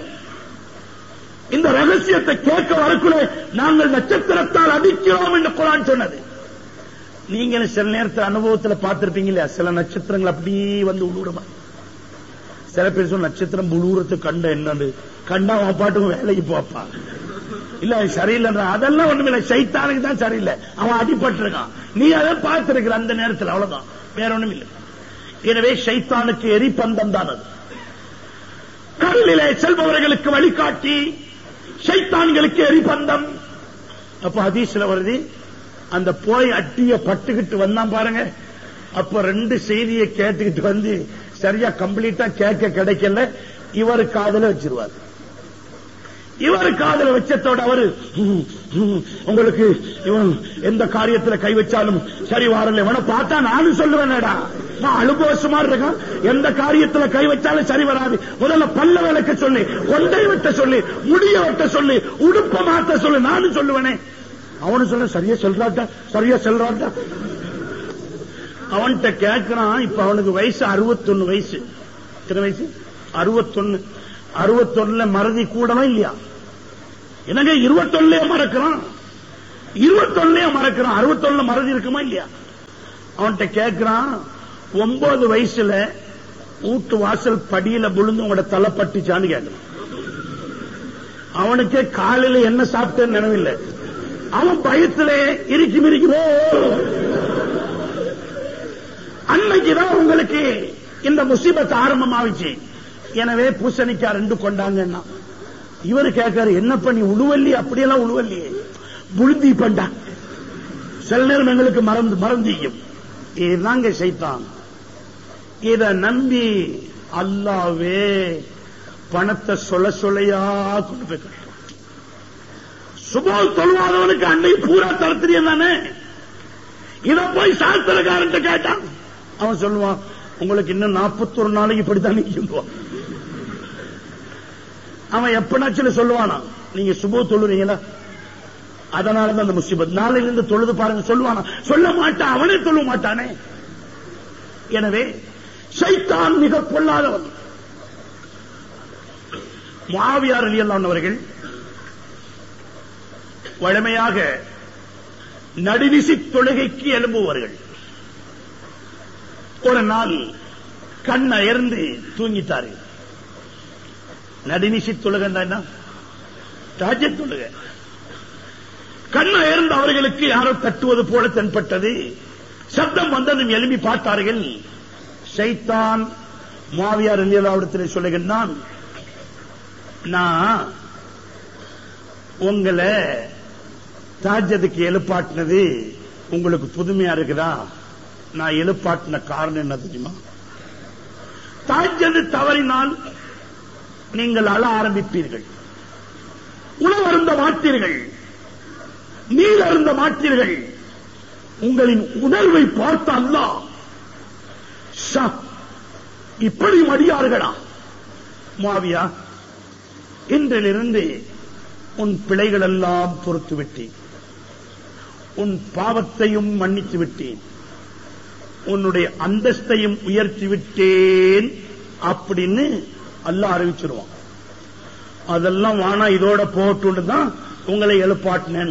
இந்த ரகசியத்தை கேட்க வரக்குள்ள நாங்கள் நட்சத்திரத்தால் அடிக்கிறோம் என்று குர்ஆன் சொன்னது. நீங்க சில நேரத்தில் அனுபவத்தில் பார்த்திருப்பீங்க இல்லையா, சில நட்சத்திரங்கள் அப்படியே வந்து உழுவுறமா. சில பேர் சொல்ல நட்சத்திரம் உழுவுறதுக்கு கண்ட என்னன்னு கண்டா அவன் பாட்டுக்கும் வேலைக்கு போப்பா, இல்ல சரியில்லை. அதெல்லாம் ஒண்ணுமே இல்லை, ஷைத்தானுக்கு தான் சரியில்லை, அவன் அடிபட்டு இருக்கான். நீ அதை பார்த்திருக்கிற அந்த நேரத்தில், அவ்வளவுதான், வேற ஒண்ணும் இல்லை. எனவே ஷைத்தானுக்கு எரிபந்தம் தான் அது. கடலிலே செல்பவர்களுக்கு வழிகாட்டி, ஷைத்தான்களுக்கு எரிபந்தம். அப்ப ஹதீஸ்ல வருது, அந்த போய் அட்டிய பட்டுக்கிட்டு வந்தான் பாருங்க, அப்ப 2 செய்தியை கேட்டுக்கிட்டு வந்து சரியா கம்ப்ளீட்டா கேட்க கிடைக்கல, இவர் காதல வச்சிருவார். இவர் காதல வச்சதோட அவரு உங்களுக்கு இவன் எந்த காரியத்தில் கை வச்சாலும் சரி வரல, இவனை பார்த்தா நானும் சொல்லுவேன்டா, அனுபவமா இருக்கான், எந்த காரியத்தில் கை வச்சாலும் சரி வராது. முதல்ல பல்ல விளக்க சொல்லி, கொண்டை வெட்ட சொல்லி, முடிய வெட்ட சொல்லி, உடுப்ப மாத்த சொல்லி, நானும் சொல்லுவேனே. அவனு சொல்ல சரியா சொல்றாட்டா, சரியா சொல்றாட்டா. அவன்கிட்ட கேட்கிறான். இப்ப அவனுக்கு வயசு 61 வயசு. எத்தனை வயசு? 61. 61 மறதி கூடணும் இல்லையா? என்னங்க 21 மறக்கிறான், 21 மறக்கிறான், 61 மறதி இருக்குமா இல்லையா? அவன்கிட்ட கேட்கிறான், 9 வயசுல வீட்டு வாசல் படியில விழுந்து உங்களோட தலை பட்டுச்சான்னு கேட்கிறான். அவனுக்கே காலையில என்ன சாப்பிட்டேன்னு நினைவில்லை. அவன் பயத்துல இறுக்கி மிரிக்கிறோ. அன்னைக்குதான் உங்களுக்கு இந்த முசீபத் ஆரம்பமாவிச்சு. எனவே பூசணிக்கா 2 கொண்டாங்கன்னா இவரு கேட்காரு, என்ன பண்ணி உழுவல்லி? அப்படியெல்லாம் உழுவல்லியே, புழுந்தி பண்டா. சில நேரம் எங்களுக்கு மறந்தியும். இதுதாங்க ஷைத்தான். இத நம்பி அல்லாவே பணத்தை சொல்லையா கொண்டு போய் கட்டும். சுபோல் தொழுவாதவனுக்கு அன்னை பூரா தரத்திரியம் தானே. இத போய் சாஸ்திரக்காரன் கேட்டான், அவன் சொல்லுவான், உங்களுக்கு இன்னும் 41 நாளைக்கு இப்படித்தான் நிற்கும். அவன் எப்பனாச்சும் சொல்லுவானா, நீங்க சுபோ தொழுறீங்களா, அதனாலதான் அந்த முசீபத், நாளையிலிருந்து தொழுது பாருங்க சொல்லுவானா? சொல்ல மாட்டான், அவனே தொழுவ மாட்டானே. எனவே ஷைத்தான் மிக பொல்லாதவன். முஆவியா ரலியல்லாஹு அன்ஹு அவர்கள் வழமையாக நடுநிசி தொழுகைக்கு எழும்புவார்கள். ஒரு நாள் கண் அயர்ந்து தூங்கிட்டார்கள். நடுநிசி தொழுகை தஹஜ்ஜுத் தொழுகை. கண் அயர்ந்து அவர்களுக்கு யாரோ தட்டுவது போல தென்பட்டது. சப்தம் வந்ததும் எழுப்பி பார்த்தார்கள். ஷைத்தான் முஆவியா ரலியல்லாஹு அன்ஹு சொல்லுகிறான், நான் உங்களை தஹஜ்ஜுதுக்கு எழுப்பாட்டினது உங்களுக்கு புதுமையா இருக்குதா? நான் எழுப்பாட்டின காரணம் என்ன தெரியுமா? தஹஜ்ஜுத் தவறினால் நீங்கள் அழ ஆரம்பிப்பீர்கள், உணவு அருந்த மாட்டீர்கள், நீர் அருந்த மாட்டீர்கள். உங்களின் உணர்வை பார்த்த அல்லாஹ், இப்படி மடியார்களா முஆவியா, இன்றிலிருந்து உன் பிழைகள் எல்லாம் பொறுத்து விட்டேன், உன் பாவத்தையும் மன்னித்து விட்டேன், உன்னுடைய அந்தஸ்தையும் உயர்த்தி விட்டேன் அப்படின்னு அல்லாஹ் அறிவிச்சிருவான். அதெல்லாம் வானா இதோட போட்டு தான் உங்களை எழுப்பாட்டினேன்.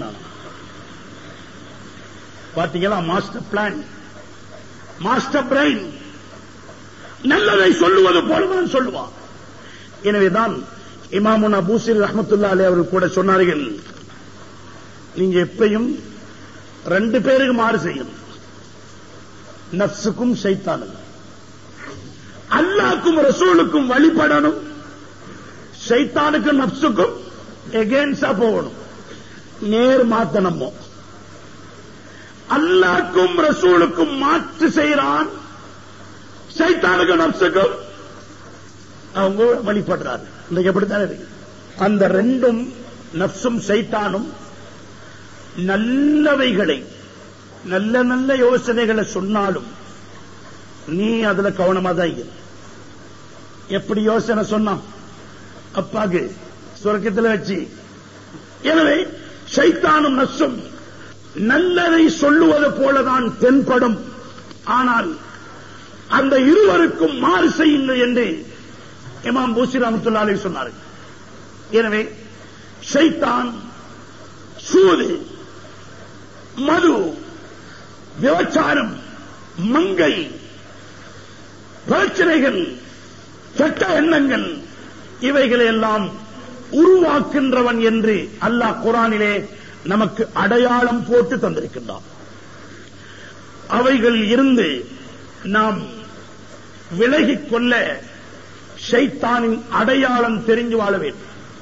பாத்தீங்களா? மாஸ்டர் பிளான், மாஸ்டர் பிரெயின் நல்லதை சொல்லுவது போலதான் சொல்லுவான். எனவேதான் இமாமுனா பூசிர் ரஹ்மத்துல்லாஹி அலைஹி அவர்கள் கூட சொன்னார்கள், நீங்க எப்பயும் 2 பேருக்கு மாறு செய்யணும், நஃப்ஸுக்கும் ஷைத்தானுக்கும். அல்லாஹ்வுக்கும் ரசூலுக்கும் வழிபடணும், ஷைத்தானுக்கும் நஃப்ஸுக்கும் எகென்ஸ்டா போகணும். நேர் மாத்தனமோ அல்லாஹ்வுக்கும் ரசூலுக்கும் மாற்று செய்யறான், ஷைத்தானுக்கும் நஃப்ஸுக்கும் அவங்க வழிபடுறாரு. இன்னைக்கு எப்படித்தான் இருக்கு. அந்த 2ம் நஃப்ஸும் ஷைத்தானும் நல்லவைகளை, நல்ல நல்ல யோசனைகளை சொன்னாலும் நீ அதுல கவனமா தான் இரு. எப்படி யோசனை சொன்னான் அப்பாக்கு சொர்க்கத்தில் வச்சு. எனவே ஷைத்தானும் நஃப்ஸும் நல்லதை சொல்லுவது போலதான் தென்படும். ஆனால் அந்த இருவருக்கும் மாறு செய்யுங்கள் என்று இமாம் பூசி ரஹ்மத்துல்லாஹி அலைஹி சொன்னார்கள். எனவே ஷைத்தான் சூது, மது, விபச்சாரம், மங்கை, பிரச்சனைகள், கெட்ட எண்ணங்கள் இவைகளை எல்லாம் உருவாக்கின்றவன் என்று அல்லாஹ் குர்ஆனிலே நமக்கு அடையாளம் போட்டு தந்திருக்கின்றான். அவைகள் இருந்து நாம் விலகிக் கொள்ள ஷைத்தானின் அடையாளம் தெரிஞ்சு வாழ வேண்டும்.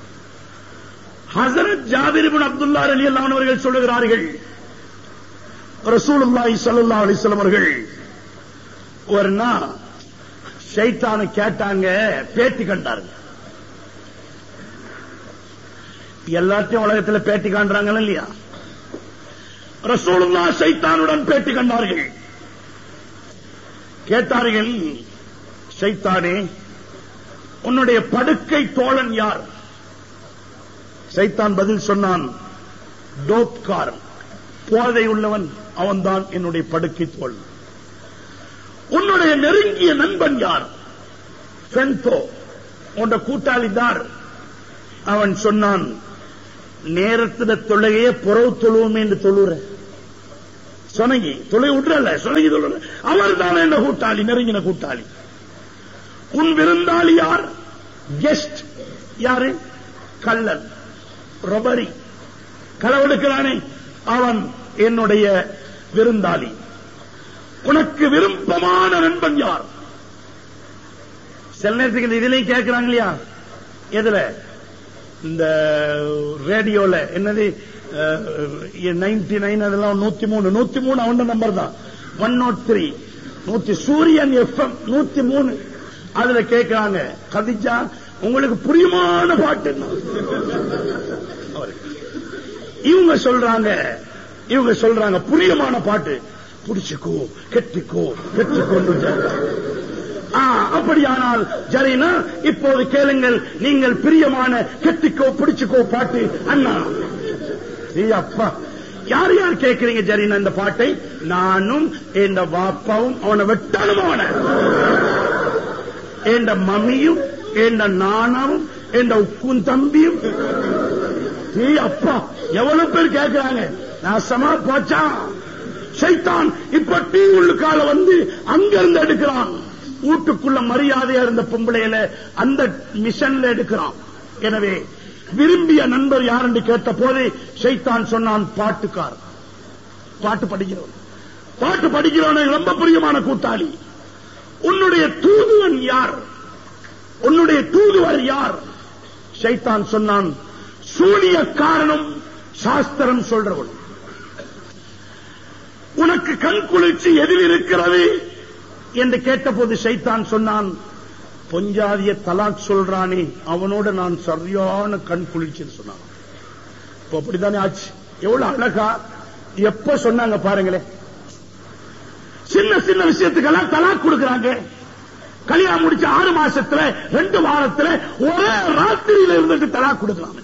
ஹஸரத் ஜாபிர் இப்னு அப்துல்லாஹ் ரலியல்லாஹு அன்ஹு அவர்கள் சொல்லுகிறார்கள், ரசூலுல்லாஹி ஸல்லல்லாஹு அலைஹி வஸல்லம் அவர்கள் ஒரு நாள் ஷைத்தானை கேட்டாங்க, பேட்டி கண்டார்கள். எல்லாத்தையும் உலகத்தில் பேட்டி காண்றாங்க இல்லையா? ரசூலுல்லாஹ் ஷைத்தானுடன் பேட்டி கண்டார்கள். கேட்டார்கள், ஷைத்தானே உன்னுடைய படுக்கை தோழன் யார்? ஷைத்தான் பதில் சொன்னான், டோப்காரன், போதை உள்ளவன், அவன்தான் என்னுடைய படுக்கை தோழன். உன்னுடைய நெருங்கிய நண்பன் யார்? ஃபென்தோ, உன்னுடைய கூட்டாளி தார். அவன் சொன்னான், நேரத்தில் தொழுகையே புறவு தொழுவோமே என்று தொழுற சொனங்கி தொலை விட்டுறல, சொனங்கி தொழுற, அவர் தான் என்ன கூட்டாளி, நெருங்கின கூட்டாளி. உன் விருந்தாளி யார்? கெஸ்ட் யாரு? கள்ளன், ரொபரி, களவெடுக்கிறானே அவன் என்னுடைய விருந்தாளி. உனக்கு விருப்பமான நண்பன் யார்? சில நேரத்துக்கு இதிலையும் கேட்கிறாங்க இல்லையா? எதுல? இந்த ரேடியோல என்னது 99 அதெல்லாம் 103 அவன் நம்பர் தான். 103 சூரியன் FM 103 அதுல கேட்கிறாங்க, கதிஜா உங்களுக்கு புரியுமான பாட்டு. இவங்க சொல்றாங்க புரியுமான பாட்டு, புடிச்சுக்கோ கெட்டிக்கோ அப்படியானால் ஜரீனா இப்போது கேளுங்கள், நீங்கள் பிரியமான கெட்டிக்கோ பிடிச்சுக்கோ பாட்டு. அண்ணா அப்பா யார் யார் கேட்கிறீங்க ஜரீனா இந்த பாட்டை? நானும் என் வாப்பாவும் அவனை வெட்டாலும், அவனை என் மம்மியும் என் நானாவும் என் உக்கும் தம்பியும். அப்பா எவ்வளவு பேர் கேட்கிறாங்க. நாசமா போச்சா ஷைத்தான். இப்ப டீ உள்ளுக்கால வந்து அங்கிருந்து எடுக்கிறான். வீட்டுக்குள்ள மரியாதையா இருந்த பொம்பளையில அந்த மிஷன்ல எடுக்கிறான். எனவே விரும்பிய நண்பர் யார் என்று கேட்ட போது ஷைத்தான் சொன்னான், பாட்டுக்கார், பாட்டு படிக்கிறவன் ரொம்ப பிரியமான கூட்டாளி. உன்னுடைய தூதுவன் யார்? உன்னுடைய தூதுவர் யார்? ஷைத்தான் சொன்னான், சூனிய காரணம் சாஸ்திரம் சொல்றவன். உனக்கு கண் குளிர்ச்சி எதில் இருக்கிறது என்று கேட்டபோது ஷைத்தான் சொன்னான், பொஞ்சாதிய தலாக் சொல்றானே அவனோட நான் சரியான கண் குளிர்ச்சின்னு சொன்னான். இப்ப அப்படித்தானே ஆச்சு. எவ்வளவு அழகா எப்ப சொன்னாங்க பாருங்களேன். சின்ன சின்ன விஷயத்துக்கெல்லாம் தலாக் கொடுக்கறாங்க. கல்யாணம் முடிச்ச 6 மாசத்துல 2 வாரத்துல ஒரே ராத்திரியில இருந்துட்டு தலாக் கொடுக்கலாம்.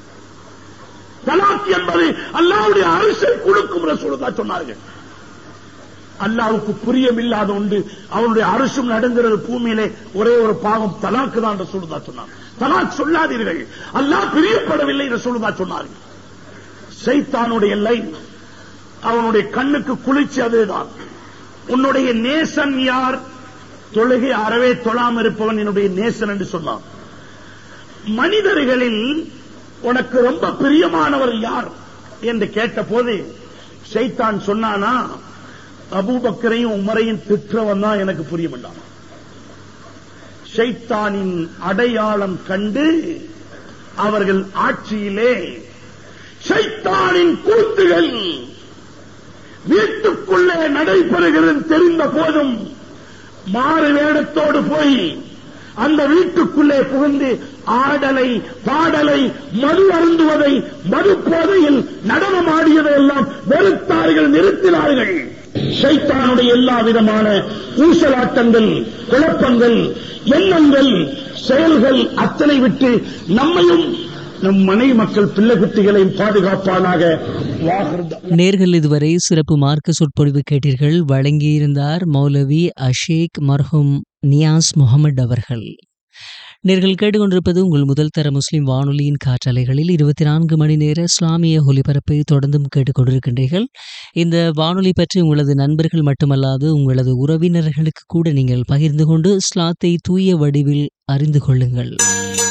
தலாக் என்பது அல்லாஹ்வுடைய அரசை கொடுக்கும் ரசூலுல்லாஹ் சொன்னார்கள். அல்லாஹ்வுக்கு பிரியமில்லாத ஒன்று அவனுடைய அரசும் நடங்கிறது பூமியிலே ஒரே ஒரு பாவம் தலாக்கு தான் ரசூலுல்லாஹ் சொன்னார். தலாக் சொல்லாதீர்கள், அல்லாஹ் பிரியப்படவில்லை ரசூலுல்லாஹ் சொன்னார்கள். ஷைத்தானுடைய லைன், அவனுடைய கண்ணுக்கு குளிர்ச்சி அதுதான். உன்னுடைய நேசன் யார்? தொழுகை அறவே தொழாம இருப்பவன் என்னுடைய நேசன் என்று சொன்னான். மனிதர்களில் உனக்கு ரொம்ப பிரியமானவர் யார் என்று கேட்ட போது ஷைத்தான் சொன்னானா, அபூபக்கரையும் உமரையும் திற்றவன் தான் எனக்கு புரியமாட்டான். ஷைத்தானின் அடையாளம் கண்டு அவர்கள் ஆட்சியிலே ஷைத்தானின் கூத்துகள் வீட்டுக்குள்ளே நடைபெறுகிறது தெரிந்த போதும் மாறு வேடத்தோடு போய் அந்த வீட்டுக்குள்ளே புகுந்து ஆடலை பாடலை மது அருந்துவதை மது போதையில் நடனமாடியதை எல்லாம் வெறுத்தார்கள், நிறுத்தினார்கள். ஷைத்தானுடைய எல்லா விதமான ஊசலாட்டங்கள், குழப்பங்கள், எண்ணங்கள், செயல்கள் அத்தனை விட்டு நம்மையும் நம் மனைவி மக்கள் பிள்ளை குட்டிகளையும் பாதுகாப்பானாக. நேர்கள் இதுவரை சிறப்பு மார்க்க சொற்பொழிவு கேட்டீர்கள். வழங்கியிருந்தார் மௌலவி அஷேக் மர்ஹூம் நியாஸ் முகமது அவர்கள். நேர்கள் கேட்டுக்கொண்டிருப்பது உங்கள் முதல் தர முஸ்லிம் வானொலியின் காற்றலைகளில் 24 மணி நேர இஸ்லாமிய ஒலிபரப்பை தொடர்ந்தும் கேட்டுக்கொண்டிருக்கின்றீர்கள். இந்த வானொலி பற்றி உங்களது நண்பர்கள் மட்டுமல்லாது உங்களது உறவினர்களுக்கு கூட நீங்கள் பகிர்ந்து கொண்டு இஸ்லாத்தை தூய வடிவில் அறிந்து கொள்ளுங்கள்.